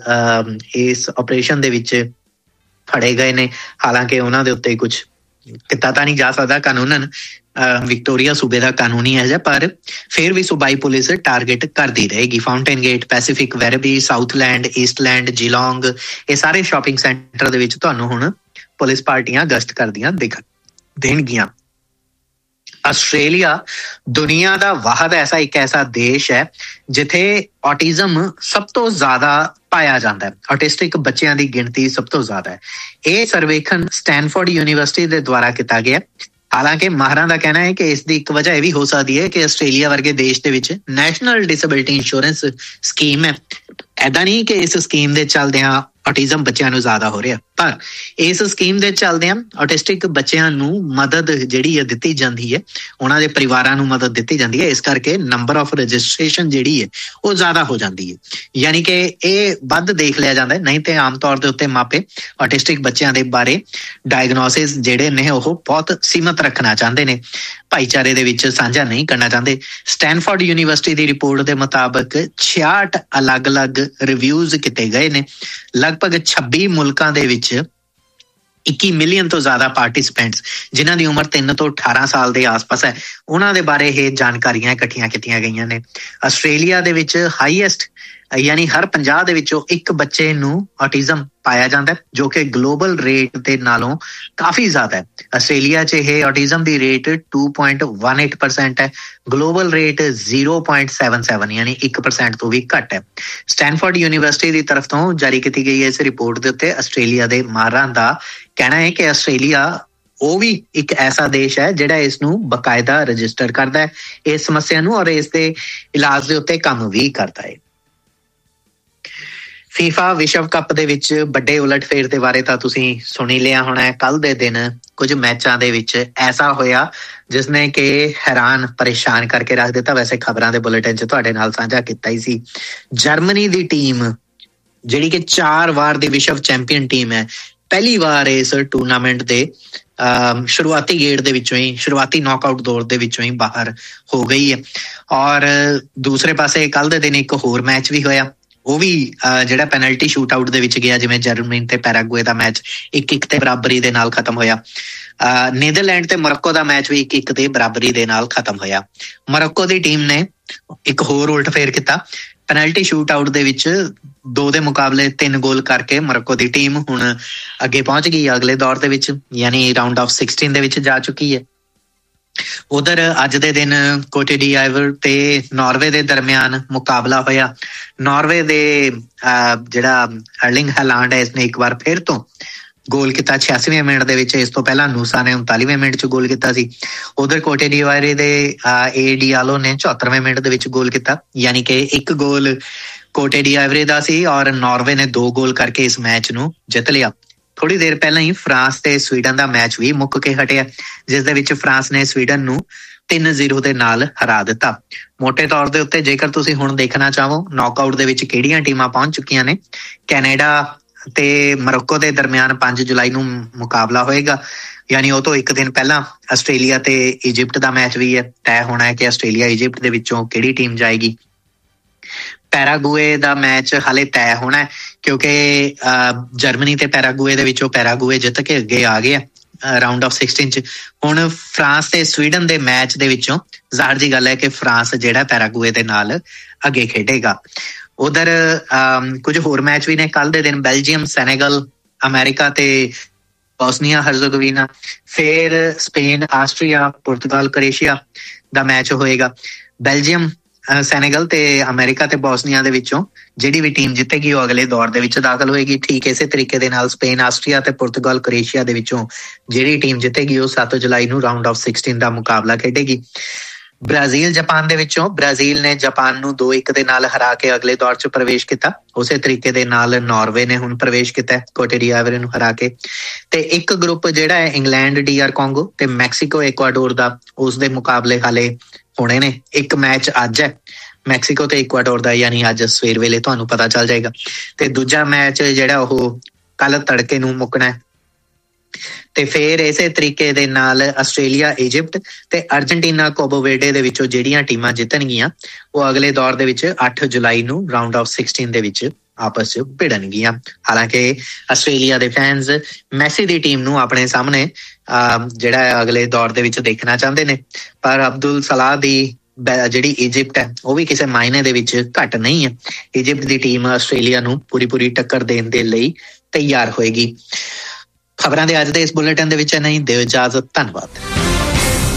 ਇਸ ਆਪਰੇਸ਼ਨ ਦੇ ਵਿੱਚ ਫੜੇ ਗਏ ਨੇ। ਹਾਲਾਂਕਿ ਉਹਨਾਂ ਦੇ ਉੱਤੇ ਕੁਝ ਕੀਤਾ ਤਾਂ ਨਹੀਂ ਜਾ ਸਕਦਾ ਕਾਨੂੰਨਨ, ਵਿਕਟੋਰੀਆ ਸੂਬੇ ਦਾ ਕਾਨੂੰਨ ਹੀ ਹੈ ਜਿਹਾ, ਪਰ ਫਿਰ ਵੀ ਸੂਬਾਈ ਪੁਲਿਸ ਟਾਰਗੇਟ ਕਰਦੀ ਰਹੇਗੀ। ਫਾਊਂਟੇਨ ਗੇਟ, ਪੈਸੀਫਿਕ, ਵੈਰਬੀ, ਸਾਊਥਲੈਂਡ, ਈਸਟਲੈਂਡ, ਜਿਲੋਂਗ, ਇਹ ਸਾਰੇ ਸ਼ਾਪਿੰਗ ਸੈਂਟਰ ਦੇ ਵਿੱਚ ਤੁਹਾਨੂੰ ਹੁਣ ਪੁਲਿਸ ਪਾਰਟੀਆਂ ਗਸ਼ਤ ਕਰਦੀਆਂ ਦੇਣਗੀਆਂ। ਆਸਟ੍ਰੇਲੀਆ ਦੁਨੀਆ ਦਾ ਵਾਹਦ ਇੱਕ ਐਸਾ ਦੇਸ਼ ਹੈ ਜਿੱਥੇ ਔਟਿਜ਼ਮ ਸਭ ਤੋਂ ਜ਼ਿਆਦਾ ਪਾਇਆ ਜਾਂਦਾ ਹੈ। ਔਟਿਸਟਿਕ ਬੱਚਿਆਂ ਦੀ ਗਿਣਤੀ ਸਭ ਤੋਂ ਜ਼ਿਆਦਾ ਹੈ। ਇਹ ਸਰਵੇਖਣ ਸਟੈਨਫੋਰਡ ਯੂਨੀਵਰਸਿਟੀ ਦੇ ਦੁਆਰਾ ਕੀਤਾ ਗਿਆ। ਹਾਲਾਂਕਿ ਮਾਹਰਾਂ ਦਾ ਕਹਿਣਾ ਹੈ ਕਿ ਇਸ ਦੀ ਇੱਕ ਵਜ੍ਹਾ ਇਹ ਵੀ ਹੋ ਸਕਦੀ ਹੈ ਕਿ ਆਸਟ੍ਰੇਲੀਆ ਵਰਗੇ ਦੇਸ਼ ਦੇ ਵਿੱਚ ਨੈਸ਼ਨਲ ਡਿਸੇਬਿਲਟੀ ਇੰਸ਼ੋਰੈਂਸ ਸਕੀਮ ਹੈ। ਐਦਾਂ ਨਹੀਂ ਕਿ ਇਸ ਸਕੀਮ ਦੇ ਚੱਲਦਿਆਂ ਔਟਿਜ਼ਮ ਬੱਚਿਆਂ ਨੂੰ ਜ਼ਿਆਦਾ ਹੋ ਰਿਹਾ, ਪਰ ਇਸ ਸਕੀਮ ਦੇ ਚੱਲਦਿਆਂ ਔਟਿਸਟਿਕ ਬੱਚਿਆਂ ਨੂੰ ਮਦਦ ਜਿਹੜੀ ਹੈ ਦਿੱਤੀ ਜਾਂਦੀ ਹੈ, ਉਹਨਾਂ ਦੇ ਪਰਿਵਾਰਾਂ ਨੂੰ ਮਦਦ ਦਿੱਤੀ ਜਾਂਦੀ ਹੈ। ਇਸ ਕਰਕੇ ਨੰਬਰ ਆਫ ਰਜਿਸਟ੍ਰੇਸ਼ਨ ਜਿਹੜੀ ਹੈ ਉਹ ਜ਼ਿਆਦਾ ਹੋ ਜਾਂਦੀ ਹੈ, ਯਾਨੀ ਕਿ ਇਹ ਵੱਧ ਦੇਖ ਲਿਆ ਜਾਂਦਾ। ਨਹੀਂ ਤੇ ਆਮ ਤੌਰ ਦੇ ਉੱਤੇ ਮਾਪੇ ਔਟਿਸਟਿਕ ਬੱਚਿਆਂ ਦੇ ਬਾਰੇ ਡਾਇਗਨੋਸਿਸ ਜਿਹੜੇ ਨੇ ਉਹ ਬਹੁਤ ਸੀਮਤ ਰੱਖਣਾ ਚਾਹੁੰਦੇ ਨੇ, ਭਾਈਚਾਰੇ ਦੇ ਵਿੱਚ ਸਾਂਝਾ ਨਹੀਂ ਕਰਨਾ ਚਾਹੁੰਦੇ। ਸਟੈਨਫੋਰਡ ਯੂਨੀਵਰਸਿਟੀ ਦੀ ਰਿਪੋਰਟ ਦੇ ਮੁਤਾਬਕ 66 ਅਲੱਗ-ਅਲੱਗ ਰਿਵਿਊਜ਼ ਕੀਤੇ ਗਏ ਨੇ। ਲਗਭਗ 26 ਮੁਲਕਾਂ ਦੇ ਵਿੱਚ 21 ਮਿਲੀਅਨ ਤੋਂ ਜ਼ਿਆਦਾ ਪਾਰਟਿਸਪੈਂਟਸ ਜਿਨ੍ਹਾਂ ਦੀ ਉਮਰ 3 ਤੋਂ 18 ਸਾਲ ਦੇ ਆਸ-ਪਾਸ ਹੈ, ਉਹਨਾਂ ਦੇ ਬਾਰੇ ਇਹ ਜਾਣਕਾਰੀਆਂ ਇਕੱਠੀਆਂ ਕੀਤੀਆਂ ਗਈਆਂ ਨੇ। ਆਸਟ੍ਰੇਲੀਆ ਦੇ ਵਿੱਚ ਹਾਈਐਸਟ ਯਾਨੀ ਹਰ 50 ਦੇ ਵਿੱਚੋਂ ਇੱਕ ਬੱਚੇ ਨੂੰ ਔਟਿਜ਼ਮ ਪਾਇਆ ਜਾਂਦਾ, ਜੋ ਕਿ ਗਲੋਬਲ ਰੇਟ ਦੇ ਨਾਲੋਂ ਕਾਫੀ ਜ਼ਿਆਦਾ ਹੈ। ਆਸਟ੍ਰੇਲੀਆ 'ਚ ਇਹ ਔਟਿਜ਼ਮ ਦੀ ਰੇਟ 2.18% ਹੈ, ਗਲੋਬਲ ਰੇਟ 0.77 ਯਾਨੀ 1% ਤੋਂ ਵੀ ਘੱਟ ਹੈ। ਸਟੈਨਫੋਰਡ ਯੂਨੀਵਰਸਿਟੀ ਦੀ ਤਰਫ ਤੋਂ ਜਾਰੀ ਕੀਤੀ ਗਈ ਇਸ ਰਿਪੋਰਟ ਦੇ ਉੱਤੇ ਆਸਟ੍ਰੇਲੀਆ ਦੇ ਮਾਹਰਾਂ ਦਾ ਕਹਿਣਾ ਹੈ ਕਿ ਆਸਟ੍ਰੇਲੀਆ ਉਹ ਵੀ ਇੱਕ ਐਸਾ ਦੇਸ਼ ਹੈ ਜਿਹੜਾ ਇਸ ਨੂੰ ਬਕਾਇਦਾ ਰਜਿਸਟਰ ਕਰਦਾ ਹੈ, ਇਸ ਸਮੱਸਿਆ ਨੂੰ, ਔਰ ਇਸ ਦੇ ਇਲਾਜ ਦੇ ਉੱਤੇ ਕੰਮ ਵੀ ਕਰਦਾ ਹੈ। ਫੀਫਾ ਵਿਸ਼ਵ ਕੱਪ ਦੇ ਵਿੱਚ ਵੱਡੇ ਉਲਟਫੇਰ ਦੇ ਬਾਰੇ ਤਾਂ ਤੁਸੀਂ ਸੁਣੀ ਲਿਆ ਹੋਣਾ ਹੈ। ਕੱਲ ਦੇ ਦਿਨ ਕੁਝ ਮੈਚਾਂ ਦੇ ਵਿੱਚ ਐਸਾ ਹੋਇਆ ਜਿਸਨੇ ਕਿ ਹੈਰਾਨ ਪਰੇਸ਼ਾਨ ਕਰਕੇ ਰੱਖ ਦਿੱਤਾ। ਵੈਸੇ ਖਬਰਾਂ ਦੇ ਬੁਲੇਟਿਨ 'ਚ ਤੁਹਾਡੇ ਨਾਲ ਸਾਂਝਾ ਕੀਤਾ ਹੀ ਸੀ। ਜਰਮਨੀ ਦੀ ਟੀਮ ਜਿਹੜੀ ਕਿ 4 ਵਾਰ ਦੀ ਵਿਸ਼ਵ ਚੈਂਪੀਅਨ ਟੀਮ ਹੈ, ਪਹਿਲੀ ਵਾਰ ਇਸ ਟੂਰਨਾਮੈਂਟ ਦੇ ਸ਼ੁਰੂਆਤੀ ਗੇੜ ਦੇ ਵਿੱਚੋਂ ਹੀ, ਸ਼ੁਰੂਆਤੀ ਨੌਕਆਊਟ ਦੌਰ ਦੇ ਵਿੱਚੋਂ ਹੀ ਬਾਹਰ ਹੋ ਗਈ ਹੈ। ਔਰ ਦੂਸਰੇ ਪਾਸੇ ਕੱਲ ਦੇ ਦਿਨ ਇੱਕ ਹੋਰ ਮੈਚ ਵੀ ਹੋਇਆ, ਉਹ ਵੀ ਜਿਹੜਾ ਪੈਨਲਟੀ ਸ਼ੂਟ ਆਊਟ ਦੇ ਵਿੱਚ ਗਿਆ। ਜਿਵੇਂ ਜਰਮਨੀ ਤੇ ਪੈਰਾਗੁਏ ਦਾ ਮੈਚ 1-1 ਤੇ ਬਰਾਬਰੀ ਦੇ ਨਾਲ ਖਤਮ ਹੋਇਆ। ਨੀਦਰਲੈਂਡ ਤੇ ਮੋਰੋਕੋ ਦਾ ਮੈਚ ਵੀ 1-1 ਤੇ ਬਰਾਬਰੀ ਦੇ ਨਾਲ ਖਤਮ ਹੋਇਆ। ਮੋਰੋਕੋ ਦੀ ਟੀਮ ਨੇ ਇੱਕ ਹੋਰ ਉਲਟਫੇਰ ਕੀਤਾ। ਪੈਨਲਟੀ ਸ਼ੂਟ ਆਊਟ ਦੇ ਵਿੱਚ 2 ਦੇ ਮੁਕਾਬਲੇ 3 ਗੋਲ ਕਰਕੇ ਮੋਰੋਕੋ ਦੀ ਟੀਮ ਹੁਣ ਅੱਗੇ ਪਹੁੰਚ ਗਈ ਅਗਲੇ ਦੌਰ ਦੇ ਵਿੱਚ, ਯਾਨੀ ਰਾਊਂਡ ਆਫ 16 ਦੇ ਵਿੱਚ ਜਾ ਚੁੱਕੀ ਹੈ। ਉਧਰ ਅੱਜ ਦੇ ਦਿਨ ਕੋਟੇ ਡੀ ਆਈਵਰ ਤੇ ਨਾਰਵੇ ਦੇ ਦਰਮਿਆਨ ਮੁਕਾਬਲਾ ਹੋਇਆ। ਨਾਰਵੇ ਦੇ ਜਿਹੜਾ ਅਰਲਿੰਗ ਹੈਲਾਂਡ ਹੈ, ਇਸਨੇ ਇੱਕ ਵਾਰ ਫਿਰ ਤੋਂ ਗੋਲ ਕੀਤਾ 86ਵੇਂ ਮਿੰਟ ਦੇ ਵਿੱਚ। ਇਸ ਤੋਂ ਪਹਿਲਾਂ ਨੂਸਾ ਨੇ 39ਵੇਂ ਮਿੰਟ 'ਚ ਗੋਲ ਕੀਤਾ ਸੀ। ਉਧਰ ਕੋਟੇ ਡੀ ਆਈਵਰ ਦੇ ਏ ਡੀਆਲੋ ਨੇ 74ਵੇਂ ਮਿੰਟ ਦੇ ਵਿੱਚ ਗੋਲ ਕੀਤਾ, ਯਾਨੀ ਕਿ 1 ਗੋਲ ਕੋਟੇ ਡੀ ਆਈਵਰ ਦਾ ਸੀ ਔਰ ਨਾਰਵੇ ਨੇ 2 ਗੋਲ ਕਰਕੇ ਇਸ ਮੈਚ ਨੂੰ ਜਿੱਤ ਲਿਆ। ਥੋੜੀ ਦੇਰ ਪਹਿਲਾਂ ਹੀ ਫਰਾਂਸ ਤੇ ਸਵੀਡਨ ਦਾ ਮੈਚ ਵੀ ਮੁੱਕ ਕੇ ਹਟਿਆ, ਜਿਸ ਦੇ ਵਿੱਚ ਫਰਾਂਸ ਨੇ ਸਵੀਡਨ ਨੂੰ 3-0 ਦੇ ਨਾਲ ਹਰਾ ਦਿੱਤਾ। ਮੋਟੇ ਤੌਰ ਦੇ ਉੱਤੇ ਜੇਕਰ ਤੁਸੀਂ ਹੁਣ ਦੇਖਣਾ ਚਾਹੋ ਨੌਕਆਊਟ ਦੇ ਵਿੱਚ ਕਿਹੜੀਆਂ ਟੀਮਾਂ ਪਹੁੰਚ ਚੁੱਕੀਆਂ ਨੇ, ਕੈਨੇਡਾ ਤੇ ਮੋਰੋਕੋ ਦੇ ਦਰਮਿਆਨ 5 ਜੁਲਾਈ ਨੂੰ ਮੁਕਾਬਲਾ ਹੋਏਗਾ, ਯਾਨੀ ਉਹ ਤੋਂ ਇੱਕ ਦਿਨ ਪਹਿਲਾਂ ਆਸਟ੍ਰੇਲੀਆ ਤੇ ਇਜਿਪਟ ਦਾ ਮੈਚ ਵੀ ਹੈ। ਤੈਅ ਹੋਣਾ ਹੈ ਕਿ ਆਸਟ੍ਰੇਲੀਆ ਇਜਿਪਟ ਦੇ ਵਿੱਚੋਂ ਕਿਹੜੀ ਟੀਮ ਜਾਏਗੀ। ਪੈਰਾਗੁਏ ਦਾ ਮੈਚ ਹਾਲੇ ਤੈਅ ਹੋਣਾ ਹੈ ਕਿਉਂਕਿ ਜਰਮਨੀ ਤੇ ਪੈਰਾਗੁਏ ਦੇ ਵਿੱਚੋਂ ਪੈਰਾਗੁਏ ਜਿੱਤ ਕੇ ਅੱਗੇ ਆ ਗਿਆ ਰਾਊਂਡ ਆਫ 16 'ਚ। ਹੁਣ ਫਰਾਂਸ ਤੇ ਸਵੀਡਨ ਦੇ ਮੈਚ ਦੇ ਵਿੱਚੋਂ ਜ਼ਾਹਰ ਜੀ ਗੱਲ ਹੈ ਕਿ ਫਰਾਂਸ ਜਿਹੜਾ ਪੈਰਾਗੁਏ ਦੇ ਨਾਲ ਅੱਗੇ ਖੇਡੇਗਾ। ਉਧਰ ਕੁਝ ਹੋਰ ਮੈਚ ਵੀ ਨੇ ਕੱਲ ਦੇ ਦਿਨ। ਬੈਲਜੀਅਮ, ਸੈਨੇਗਲ, ਅਮਰੀਕਾ ਤੇ ਬੋਸਨੀਆ ਹਰਜ਼ੇਗੋਵੀਨਾ, ਫਿਰ ਸਪੇਨ, ਆਸਟਰੀਆ, ਪੁਰਤਗਾਲ, ਕ੍ਰੋਏਸ਼ੀਆ ਦਾ ਮੈਚ ਹੋਏਗਾ। ਬੈਲਜੀਅਮ, ਸੈਨੇਗਲ ਤੇ ਅਮਰੀਕਾ ਤੇ ਬੋਸਨੀਆ ਦੇ ਵਿੱਚੋਂ ਜਿਹੜੀ ਵੀ ਟੀਮ ਜਿੱਤੇਗੀ ਉਹ ਅਗਲੇ ਦੌਰ ਦੇ ਵਿੱਚ ਦਾਖਲ ਹੋਏਗੀ। ਠੀਕ ਇਸੇ ਤਰੀਕੇ ਦੇ ਨਾਲ ਸਪੇਨ, ਆਸਟਰੀਆ ਤੇ ਪੁਰਤਗਾਲ, ਕ੍ਰੋਏਸ਼ੀਆ ਦੇ ਵਿੱਚੋਂ ਜਿਹੜੀ ਟੀਮ ਜਿੱਤੇਗੀ ਉਹ 7 ਜੁਲਾਈ ਨੂੰ ਰਾਊਂਡ ਆਫ 16 ਦਾ ਮੁਕਾਬਲਾ ਖੇਡੇਗੀ। ਬ੍ਰਾਜ਼ੀਲ, ਜਾਪਾਨ ਦੇ ਵਿੱਚੋਂ ਬ੍ਰਾਜ਼ੀਲ ਨੇ ਜਾਪਾਨ ਨੂੰ 2-1 ਦੇ ਨਾਲ ਹਰਾ ਕੇ ਅਗਲੇ ਦੌਰ 'ਚ ਪ੍ਰਵੇਸ਼ ਕੀਤਾ। ਉਸੇ ਤਰੀਕੇ ਦੇ ਨਾਲ ਨਾਰਵੇ ਨੇ ਹੁਣ ਪ੍ਰਵੇਸ਼ ਕੀਤਾ ਕੋਟੇ ਡੀ ਆਈਵਰ ਨੂੰ ਹਰਾ ਕੇ। ਤੇ ਇੱਕ ਗਰੁੱਪ ਜਿਹੜਾ ਹੈ ਇੰਗਲੈਂਡ, ਡੀਆਰ ਕੋਂਗੋ ਤੇ ਮੈਕਸੀਕੋ, ਇਕੁਆਡੋਰ ਦਾ, ਉਸ ਦੇ ਮੁਕਾਬਲੇ ਹਾਲੇ ਹੋਣੇ ਨੇ। ਇੱਕ ਮੈਚ ਅੱਜ ਹੈ ਮੈਕਸੀਕੋ ਤੇ ਇਕੁਆਡੋਰ ਦਾ, ਯਾਨੀ ਅੱਜ ਸਵੇਰ ਵੇਲੇ ਤੁਹਾਨੂੰ ਪਤਾ ਚੱਲ ਜਾਏਗਾ। ਤੇ ਦੂਜਾ ਮੈਚ ਜਿਹੜਾ ਉਹ ਕੱਲ ਤੜਕੇ ਨੂੰ ਮੁੱਕਣਾ ਹੈ। ਤੇ ਫਿਰ ਇਸੇ ਤਰੀਕੇ ਦੇ ਨਾਲ ਆਸਟ੍ਰੇਲੀਆ, ਇਜਿਪਟ ਤੇ ਅਰਜਨਟੀਨਾ, ਕੋਬੋ ਵਰਡੇ ਦੇ ਵਿੱਚੋਂ ਜਿਹੜੀਆਂ ਟੀਮਾਂ ਜਿੱਤਣਗੀਆਂ ਉਹ ਅਗਲੇ ਦੌਰ ਦੇ ਵਿੱਚ 8 ਜੁਲਾਈ ਨੂੰ ਰਾਊਂਡ ਆਫ 16 ਦੇ ਵਿੱਚ ਆਪਸ 'ਚ ਭਿੜਨਗੀਆਂ। ਹਾਲਾਂਕਿ ਆਸਟ੍ਰੇਲੀਆ ਦੇ ਫੈਨਸ ਮੈਸੀ ਦੀ ਟੀਮ ਨੂੰ ਆਪਣੇ ਸਾਹਮਣੇ ਜਿਹੜਾ ਅਗਲੇ ਦੌਰ ਦੇ ਵਿੱਚ ਦੇਖਣਾ ਚਾਹੁੰਦੇ ਨੇ, ਪਰ ਅਬਦੁਲ ਸਲਾਹ ਦੀ ਜਿਹੜੀ ਇਜਿਪਟ ਹੈ ਉਹ ਵੀ ਕਿਸੇ ਮਾਇਨੇ ਦੇ ਵਿੱਚ ਘੱਟ ਨਹੀਂ ਹੈ। ਇਜਿਪਟ ਦੀ ਟੀਮ ਆਸਟ੍ਰੇਲੀਆ ਨੂੰ ਪੂਰੀ ਟੱਕਰ ਦੇਣ ਦੇ ਲਈ ਤਿਆਰ ਹੋਏਗੀ। ਖਬਰਾਂ ਦੇ ਅੱਜ ਦੇ ਇਸ ਬੁਲੇਟਿਨ ਦੇ ਵਿੱਚ ਨਹੀਂ ਦਿਓ ਇਜਾਜ਼ਤ। ਧੰਨਵਾਦ।